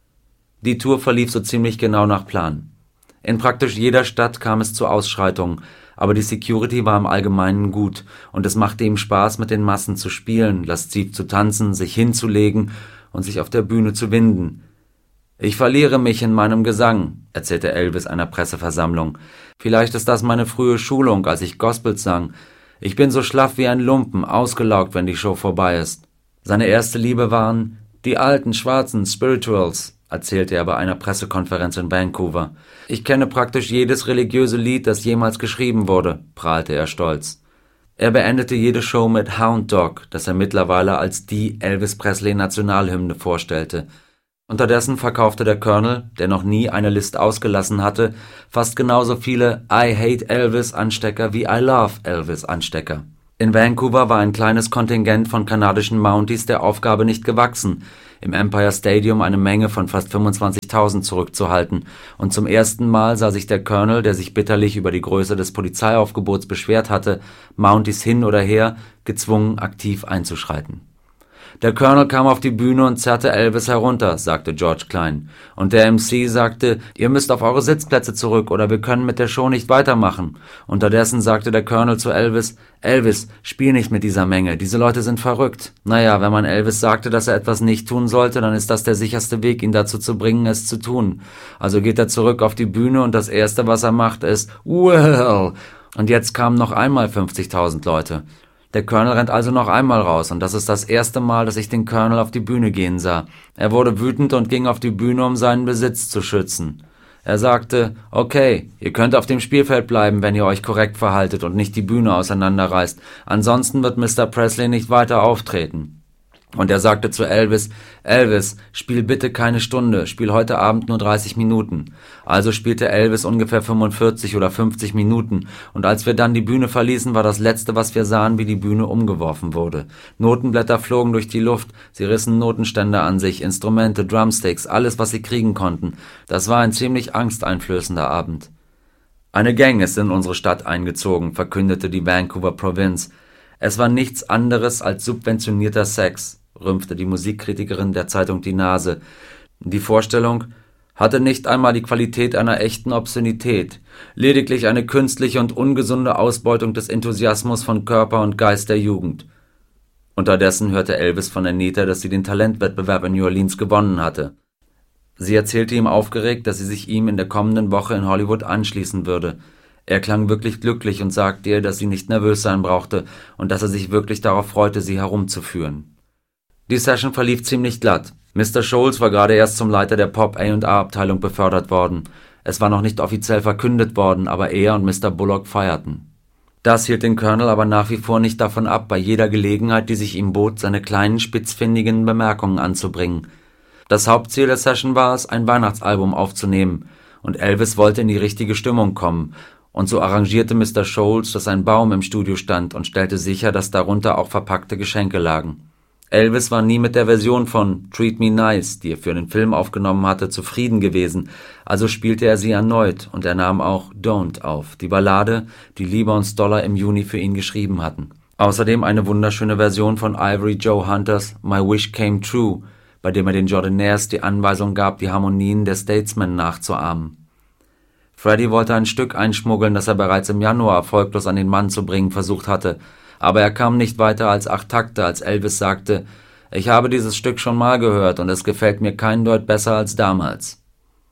Die Tour verlief so ziemlich genau nach Plan. In praktisch jeder Stadt kam es zu Ausschreitungen, aber die Security war im Allgemeinen gut und es machte ihm Spaß, mit den Massen zu spielen, lasziv zu tanzen, sich hinzulegen und sich auf der Bühne zu winden. »Ich verliere mich in meinem Gesang«, erzählte Elvis einer Presseversammlung. »Vielleicht ist das meine frühe Schulung, als ich Gospels sang. Ich bin so schlaff wie ein Lumpen, ausgelaugt, wenn die Show vorbei ist.« Seine erste Liebe waren die alten, schwarzen Spirituals. erzählte er bei einer Pressekonferenz in Vancouver. »Ich kenne praktisch jedes religiöse Lied, das jemals geschrieben wurde«, prahlte er stolz. Er beendete jede Show mit Hound Dog, das er mittlerweile als die Elvis Presley Nationalhymne vorstellte. Unterdessen verkaufte der Colonel, der noch nie eine List ausgelassen hatte, fast genauso viele I Hate Elvis Anstecker wie I Love Elvis Anstecker. In Vancouver war ein kleines Kontingent von kanadischen Mounties der Aufgabe nicht gewachsen, im Empire Stadium eine Menge von fast 25.000 zurückzuhalten, und zum ersten Mal sah sich der Colonel, der sich bitterlich über die Größe des Polizeiaufgebots beschwert hatte, Mounties hin oder her, gezwungen, aktiv einzuschreiten. »Der Colonel kam auf die Bühne und zerrte Elvis herunter«, sagte George Klein, und der MC sagte, »Ihr müsst auf eure Sitzplätze zurück oder wir können mit der Show nicht weitermachen.« Unterdessen sagte der Colonel zu Elvis, »Elvis, spiel nicht mit dieser Menge, diese Leute sind verrückt.« Naja, wenn man Elvis sagte, dass er etwas nicht tun sollte, dann ist das der sicherste Weg, ihn dazu zu bringen, es zu tun. Also geht er zurück auf die Bühne und das Erste, was er macht, ist, »Well«, und jetzt kamen noch einmal 50.000 Leute. Der Colonel rennt also noch einmal raus, und das ist das erste Mal, dass ich den Colonel auf die Bühne gehen sah. Er wurde wütend und ging auf die Bühne, um seinen Besitz zu schützen. Er sagte, okay, ihr könnt auf dem Spielfeld bleiben, wenn ihr euch korrekt verhaltet und nicht die Bühne auseinanderreißt. Ansonsten wird Mr. Presley nicht weiter auftreten. Und er sagte zu Elvis, Elvis, spiel bitte keine Stunde, spiel heute Abend nur 30 Minuten. Also spielte Elvis ungefähr 45 oder 50 Minuten, und als wir dann die Bühne verließen, war das Letzte, was wir sahen, wie die Bühne umgeworfen wurde. Notenblätter flogen durch die Luft, sie rissen Notenständer an sich, Instrumente, Drumsticks, alles, was sie kriegen konnten. Das war ein ziemlich angsteinflößender Abend. Eine Gang ist in unsere Stadt eingezogen, verkündete die Vancouver Province. Es war nichts anderes als subventionierter Sex, rümpfte die Musikkritikerin der Zeitung Die Nase. Die Vorstellung hatte nicht einmal die Qualität einer echten Obszönität, lediglich eine künstliche und ungesunde Ausbeutung des Enthusiasmus von Körper und Geist der Jugend. Unterdessen hörte Elvis von Anita, dass sie den Talentwettbewerb in New Orleans gewonnen hatte. Sie erzählte ihm aufgeregt, dass sie sich ihm in der kommenden Woche in Hollywood anschließen würde. Er klang wirklich glücklich und sagte ihr, dass sie nicht nervös sein brauchte und dass er sich wirklich darauf freute, sie herumzuführen. Die Session verlief ziemlich glatt. Mr. Scholes war gerade erst zum Leiter der Pop-A&R-Abteilung befördert worden. Es war noch nicht offiziell verkündet worden, aber er und Mr. Bullock feierten. Das hielt den Colonel aber nach wie vor nicht davon ab, bei jeder Gelegenheit, die sich ihm bot, seine kleinen, spitzfindigen Bemerkungen anzubringen. Das Hauptziel der Session war es, ein Weihnachtsalbum aufzunehmen, und Elvis wollte in die richtige Stimmung kommen, und so arrangierte Mr. Scholes, dass ein Baum im Studio stand und stellte sicher, dass darunter auch verpackte Geschenke lagen. Elvis war nie mit der Version von Treat Me Nice, die er für den Film aufgenommen hatte, zufrieden gewesen, also spielte er sie erneut, und er nahm auch Don't auf, die Ballade, die Lieber und Stoller im Juni für ihn geschrieben hatten. Außerdem eine wunderschöne Version von Ivory Joe Hunters My Wish Came True, bei dem er den Jordanaires die Anweisung gab, die Harmonien der Statesmen nachzuahmen. Freddie wollte ein Stück einschmuggeln, das er bereits im Januar erfolglos an den Mann zu bringen versucht hatte, aber er kam nicht weiter als 8 Takte, als Elvis sagte, »Ich habe dieses Stück schon mal gehört und es gefällt mir kein Deut besser als damals.«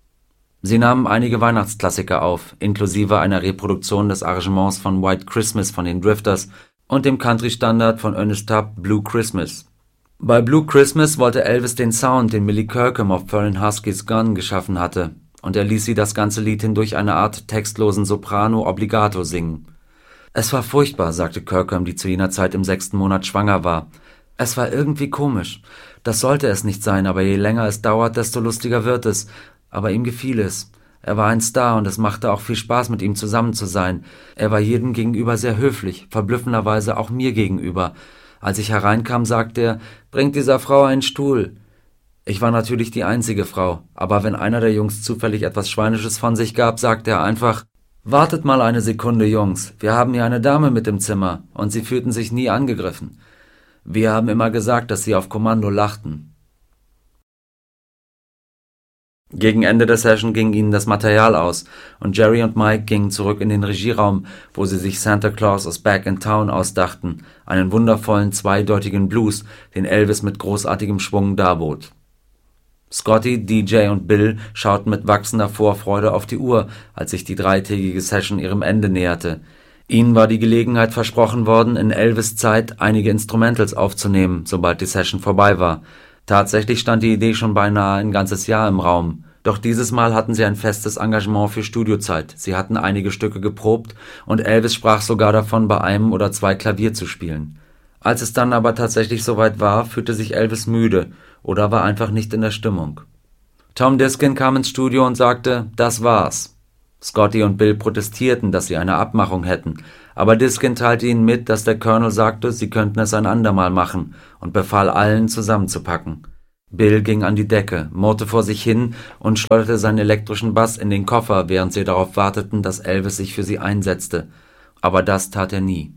Sie nahmen einige Weihnachtsklassiker auf, inklusive einer Reproduktion des Arrangements von White Christmas von den Drifters und dem Country-Standard von Ernest Tubb, Blue Christmas. Bei Blue Christmas wollte Elvis den Sound, den Millie Kirkham auf Furrin Huskies Gun geschaffen hatte, und er ließ sie das ganze Lied hindurch eine Art textlosen Soprano-Obligato singen. »Es war furchtbar«, sagte Kirkham, die zu jener Zeit im 6. Monat schwanger war. »Es war irgendwie komisch. Das sollte es nicht sein, aber je länger es dauert, desto lustiger wird es. Aber ihm gefiel es. Er war ein Star und es machte auch viel Spaß, mit ihm zusammen zu sein. Er war jedem gegenüber sehr höflich, verblüffenderweise auch mir gegenüber. Als ich hereinkam, sagte er, »Bringt dieser Frau einen Stuhl.« Ich war natürlich die einzige Frau, aber wenn einer der Jungs zufällig etwas Schweinisches von sich gab, sagte er einfach, »Wartet mal eine Sekunde, Jungs, wir haben hier eine Dame mit im Zimmer«, und sie fühlten sich nie angegriffen. Wir haben immer gesagt, dass sie auf Kommando lachten. Gegen Ende der Session ging ihnen das Material aus, und Jerry und Mike gingen zurück in den Regieraum, wo sie sich Santa Claus is Back in Town ausdachten, einen wundervollen zweideutigen Blues, den Elvis mit großartigem Schwung darbot. Scotty, DJ und Bill schauten mit wachsender Vorfreude auf die Uhr, als sich die dreitägige Session ihrem Ende näherte. Ihnen war die Gelegenheit versprochen worden, in Elvis' Zeit einige Instrumentals aufzunehmen, sobald die Session vorbei war. Tatsächlich stand die Idee schon beinahe ein ganzes Jahr im Raum. Doch dieses Mal hatten sie ein festes Engagement für Studiozeit. Sie hatten einige Stücke geprobt und Elvis sprach sogar davon, bei einem oder zwei Klavier zu spielen. Als es dann aber tatsächlich soweit war, fühlte sich Elvis müde oder war einfach nicht in der Stimmung. Tom Diskin kam ins Studio und sagte, das war's. Scotty und Bill protestierten, dass sie eine Abmachung hätten, aber Diskin teilte ihnen mit, dass der Colonel sagte, sie könnten es ein andermal machen und befahl allen zusammenzupacken. Bill ging an die Decke, murrte vor sich hin und schleuderte seinen elektrischen Bass in den Koffer, während sie darauf warteten, dass Elvis sich für sie einsetzte. Aber das tat er nie.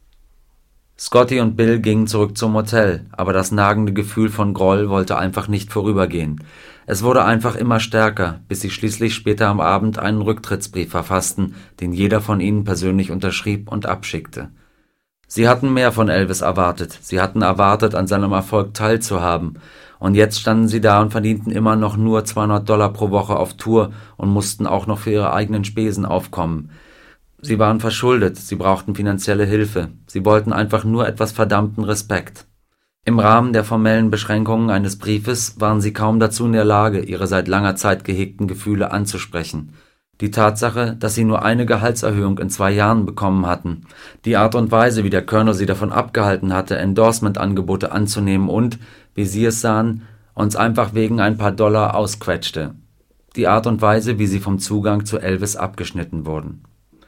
Scotty und Bill gingen zurück zum Motel, aber das nagende Gefühl von Groll wollte einfach nicht vorübergehen. Es wurde einfach immer stärker, bis sie schließlich später am Abend einen Rücktrittsbrief verfassten, den jeder von ihnen persönlich unterschrieb und abschickte. Sie hatten mehr von Elvis erwartet, sie hatten erwartet, an seinem Erfolg teilzuhaben, und jetzt standen sie da und verdienten immer noch nur $200 pro Woche auf Tour und mussten auch noch für ihre eigenen Spesen aufkommen. Sie waren verschuldet, sie brauchten finanzielle Hilfe, sie wollten einfach nur etwas verdammten Respekt. Im Rahmen der formellen Beschränkungen eines Briefes waren sie kaum dazu in der Lage, ihre seit langer Zeit gehegten Gefühle anzusprechen. Die Tatsache, dass sie nur eine Gehaltserhöhung in 2 Jahren bekommen hatten, die Art und Weise, wie der Colonel sie davon abgehalten hatte, Endorsement-Angebote anzunehmen und, wie sie es sahen, uns einfach wegen ein paar Dollar ausquetschte. Die Art und Weise, wie sie vom Zugang zu Elvis abgeschnitten wurden.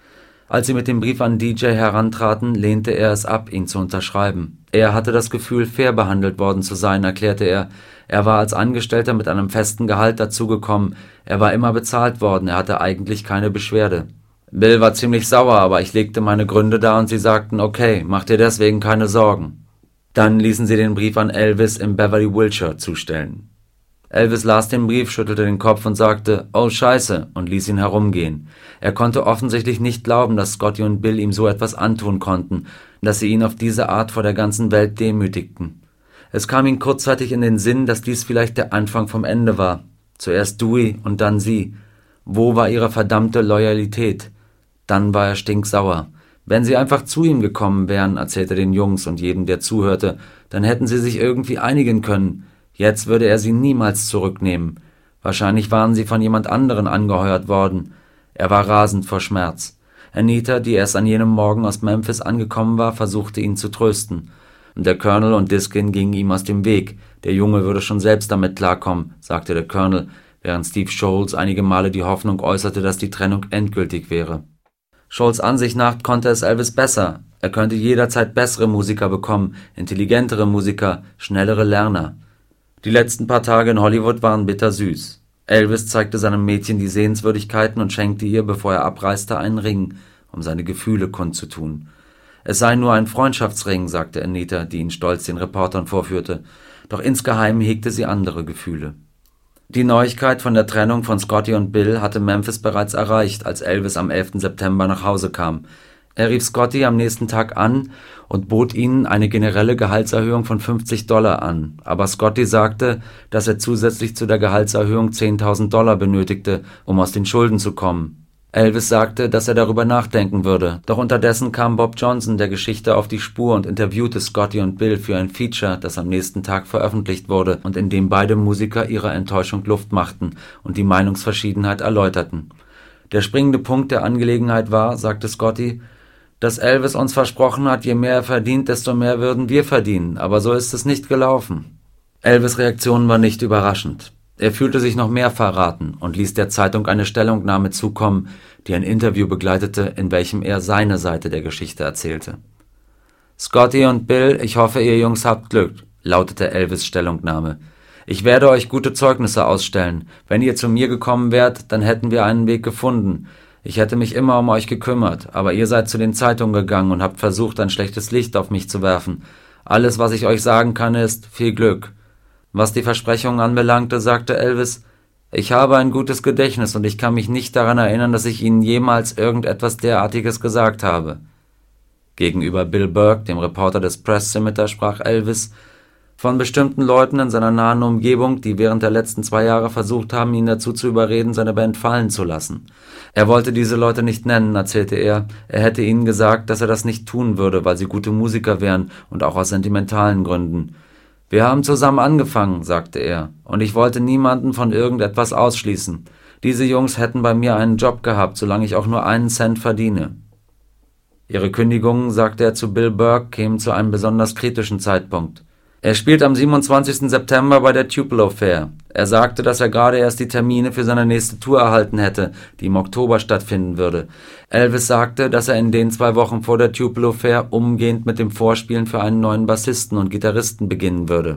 Als sie mit dem Brief an DJ herantraten, lehnte er es ab, ihn zu unterschreiben. Er hatte das Gefühl, fair behandelt worden zu sein, erklärte er. Er war als Angestellter mit einem festen Gehalt dazugekommen. Er war immer bezahlt worden, er hatte eigentlich keine Beschwerde. Bill war ziemlich sauer, aber ich legte meine Gründe dar und sie sagten, okay, mach dir deswegen keine Sorgen. Dann ließen sie den Brief an Elvis im Beverly Wilshire zustellen. Elvis las den Brief, schüttelte den Kopf und sagte, oh Scheiße, und ließ ihn herumgehen. Er konnte offensichtlich nicht glauben, dass Scotty und Bill ihm so etwas antun konnten, dass sie ihn auf diese Art vor der ganzen Welt demütigten. Es kam ihm kurzzeitig in den Sinn, dass dies vielleicht der Anfang vom Ende war. Zuerst Dewey und dann sie. Wo war ihre verdammte Loyalität? Dann war er stinksauer. Wenn sie einfach zu ihm gekommen wären, erzählte den Jungs und jedem, der zuhörte, dann hätten sie sich irgendwie einigen können. Jetzt würde er sie niemals zurücknehmen. Wahrscheinlich waren sie von jemand anderen angeheuert worden. Er war rasend vor Schmerz. Anita, die erst an jenem Morgen aus Memphis angekommen war, versuchte ihn zu trösten. Der Colonel und Diskin gingen ihm aus dem Weg. Der Junge würde schon selbst damit klarkommen, sagte der Colonel, während Steve Sholes einige Male die Hoffnung äußerte, dass die Trennung endgültig wäre. Sholes Ansicht nach konnte es Elvis besser. Er könnte jederzeit bessere Musiker bekommen, intelligentere Musiker, schnellere Lerner. Die letzten paar Tage in Hollywood waren bittersüß. Elvis zeigte seinem Mädchen die Sehenswürdigkeiten und schenkte ihr, bevor er abreiste, einen Ring, um seine Gefühle kundzutun. Es sei nur ein Freundschaftsring, sagte Anita, die ihn stolz den Reportern vorführte, doch insgeheim hegte sie andere Gefühle. Die Neuigkeit von der Trennung von Scotty und Bill hatte Memphis bereits erreicht, als Elvis am 11. September nach Hause kam. Er rief Scotty am nächsten Tag an und bot ihnen eine generelle Gehaltserhöhung von $50 an, aber Scotty sagte, dass er zusätzlich zu der Gehaltserhöhung $10.000 benötigte, um aus den Schulden zu kommen. Elvis sagte, dass er darüber nachdenken würde, doch unterdessen kam Bob Johnson der Geschichte auf die Spur und interviewte Scotty und Bill für ein Feature, das am nächsten Tag veröffentlicht wurde und in dem beide Musiker ihrer Enttäuschung Luft machten und die Meinungsverschiedenheit erläuterten. Der springende Punkt der Angelegenheit war, sagte Scotty, dass Elvis uns versprochen hat, je mehr er verdient, desto mehr würden wir verdienen, aber so ist es nicht gelaufen. Elvis' Reaktion war nicht überraschend. Er fühlte sich noch mehr verraten und ließ der Zeitung eine Stellungnahme zukommen, die ein Interview begleitete, in welchem er seine Seite der Geschichte erzählte. Scotty und Bill, ich hoffe, ihr Jungs habt Glück, lautete Elvis' Stellungnahme. Ich werde euch gute Zeugnisse ausstellen. Wenn ihr zu mir gekommen wärt, dann hätten wir einen Weg gefunden. Ich hätte mich immer um euch gekümmert, aber ihr seid zu den Zeitungen gegangen und habt versucht, ein schlechtes Licht auf mich zu werfen. Alles, was ich euch sagen kann, ist viel Glück. Was die Versprechungen anbelangte, sagte Elvis, ich habe ein gutes Gedächtnis und ich kann mich nicht daran erinnern, dass ich Ihnen jemals irgendetwas derartiges gesagt habe. Gegenüber Bill Burke, dem Reporter des Press Scimitar, sprach Elvis von bestimmten Leuten in seiner nahen Umgebung, die während der letzten 2 Jahre versucht haben, ihn dazu zu überreden, seine Band fallen zu lassen. Er wollte diese Leute nicht nennen, erzählte er. Er hätte ihnen gesagt, dass er das nicht tun würde, weil sie gute Musiker wären und auch aus sentimentalen Gründen. »Wir haben zusammen angefangen«, sagte er, »und ich wollte niemanden von irgendetwas ausschließen. Diese Jungs hätten bei mir einen Job gehabt, solange ich auch nur einen Cent verdiene.« Ihre Kündigungen, sagte er zu Bill Burke, kämen zu einem besonders kritischen Zeitpunkt. Er spielt am 27. September bei der Tupelo Fair. Er sagte, dass er gerade erst die Termine für seine nächste Tour erhalten hätte, die im Oktober stattfinden würde. Elvis sagte, dass er in den 2 Wochen vor der Tupelo Fair umgehend mit dem Vorspielen für einen neuen Bassisten und Gitarristen beginnen würde.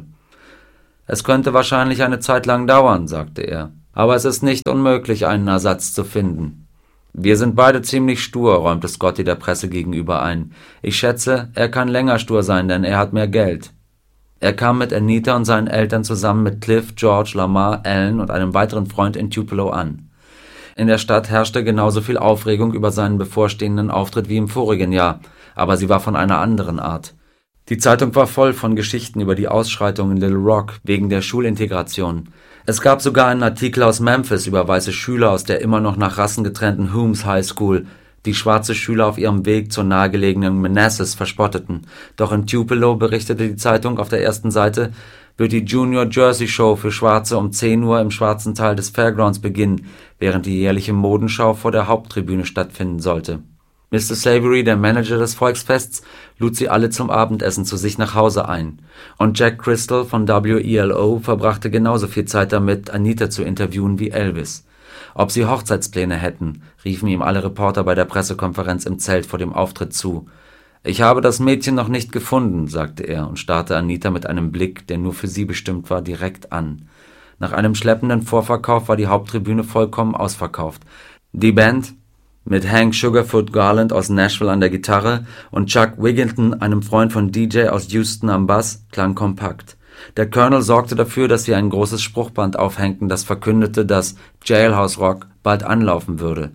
»Es könnte wahrscheinlich eine Zeit lang dauern«, sagte er, »aber es ist nicht unmöglich, einen Ersatz zu finden.« »Wir sind beide ziemlich stur«, räumte Scotty der Presse gegenüber ein. »Ich schätze, er kann länger stur sein, denn er hat mehr Geld.« Er kam mit Anita und seinen Eltern zusammen mit Cliff, George, Lamar, Alan und einem weiteren Freund in Tupelo an. In der Stadt herrschte genauso viel Aufregung über seinen bevorstehenden Auftritt wie im vorigen Jahr, aber sie war von einer anderen Art. Die Zeitung war voll von Geschichten über die Ausschreitungen in Little Rock wegen der Schulintegration. Es gab sogar einen Artikel aus Memphis über weiße Schüler aus der immer noch nach Rassen getrennten Humes High School, die schwarze Schüler auf ihrem Weg zur nahegelegenen Manassas verspotteten. Doch in Tupelo, berichtete die Zeitung auf der ersten Seite, wird die Junior Jersey Show für Schwarze um 10 Uhr im schwarzen Teil des Fairgrounds beginnen, während die jährliche Modenschau vor der Haupttribüne stattfinden sollte. Mr. Savory, der Manager des Volksfests, lud sie alle zum Abendessen zu sich nach Hause ein. Und Jack Crystal von WELO verbrachte genauso viel Zeit damit, Anita zu interviewen wie Elvis. Ob sie Hochzeitspläne hätten, riefen ihm alle Reporter bei der Pressekonferenz im Zelt vor dem Auftritt zu. »Ich habe das Mädchen noch nicht gefunden«, sagte er und starrte Anita mit einem Blick, der nur für sie bestimmt war, direkt an. Nach einem schleppenden Vorverkauf war die Haupttribüne vollkommen ausverkauft. Die Band, mit Hank Sugarfoot Garland aus Nashville an der Gitarre und Chuck Wigginton, einem Freund von DJ aus Houston, am Bass, klang kompakt. Der Colonel sorgte dafür, dass sie ein großes Spruchband aufhängten, das verkündete, dass Jailhouse Rock bald anlaufen würde.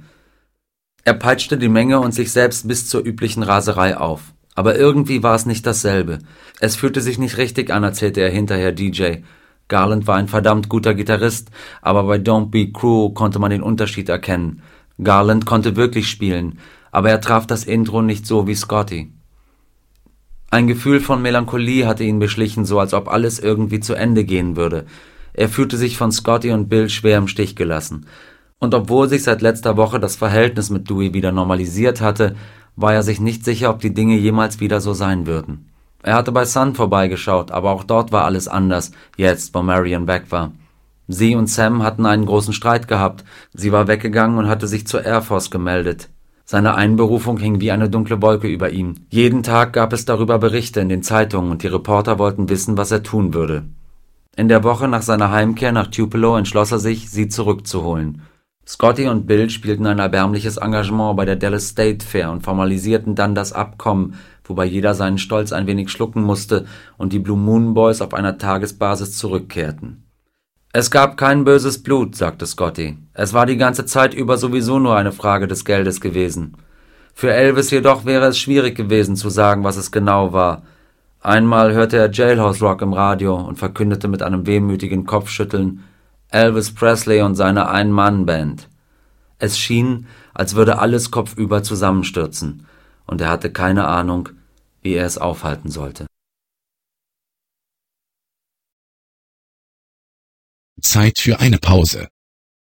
Er peitschte die Menge und sich selbst bis zur üblichen Raserei auf. Aber irgendwie war es nicht dasselbe. Es fühlte sich nicht richtig an, erzählte er hinterher DJ. Garland war ein verdammt guter Gitarrist, aber bei Don't Be Cruel konnte man den Unterschied erkennen. Garland konnte wirklich spielen, aber er traf das Intro nicht so wie Scotty. Ein Gefühl von Melancholie hatte ihn beschlichen, so als ob alles irgendwie zu Ende gehen würde. Er fühlte sich von Scotty und Bill schwer im Stich gelassen. Und obwohl sich seit letzter Woche das Verhältnis mit Dewey wieder normalisiert hatte, war er sich nicht sicher, ob die Dinge jemals wieder so sein würden. Er hatte bei Sun vorbeigeschaut, aber auch dort war alles anders, jetzt, wo Marion weg war. Sie und Sam hatten einen großen Streit gehabt. Sie war weggegangen und hatte sich zur Air Force gemeldet. Seine Einberufung hing wie eine dunkle Wolke über ihm. Jeden Tag gab es darüber Berichte in den Zeitungen und die Reporter wollten wissen, was er tun würde. In der Woche nach seiner Heimkehr nach Tupelo entschloss er sich, sie zurückzuholen. Scotty und Bill spielten ein erbärmliches Engagement bei der Dallas State Fair und formalisierten dann das Abkommen, wobei jeder seinen Stolz ein wenig schlucken musste und die Blue Moon Boys auf einer Tagesbasis zurückkehrten. »Es gab kein böses Blut«, sagte Scotty. »Es war die ganze Zeit über sowieso nur eine Frage des Geldes gewesen. Für Elvis jedoch wäre es schwierig gewesen zu sagen, was es genau war. Einmal hörte er Jailhouse Rock im Radio und verkündete mit einem wehmütigen Kopfschütteln Elvis Presley und seine Ein-Mann-Band. Es schien, als würde alles kopfüber zusammenstürzen, und er hatte keine Ahnung, wie er es aufhalten sollte. Zeit für eine Pause.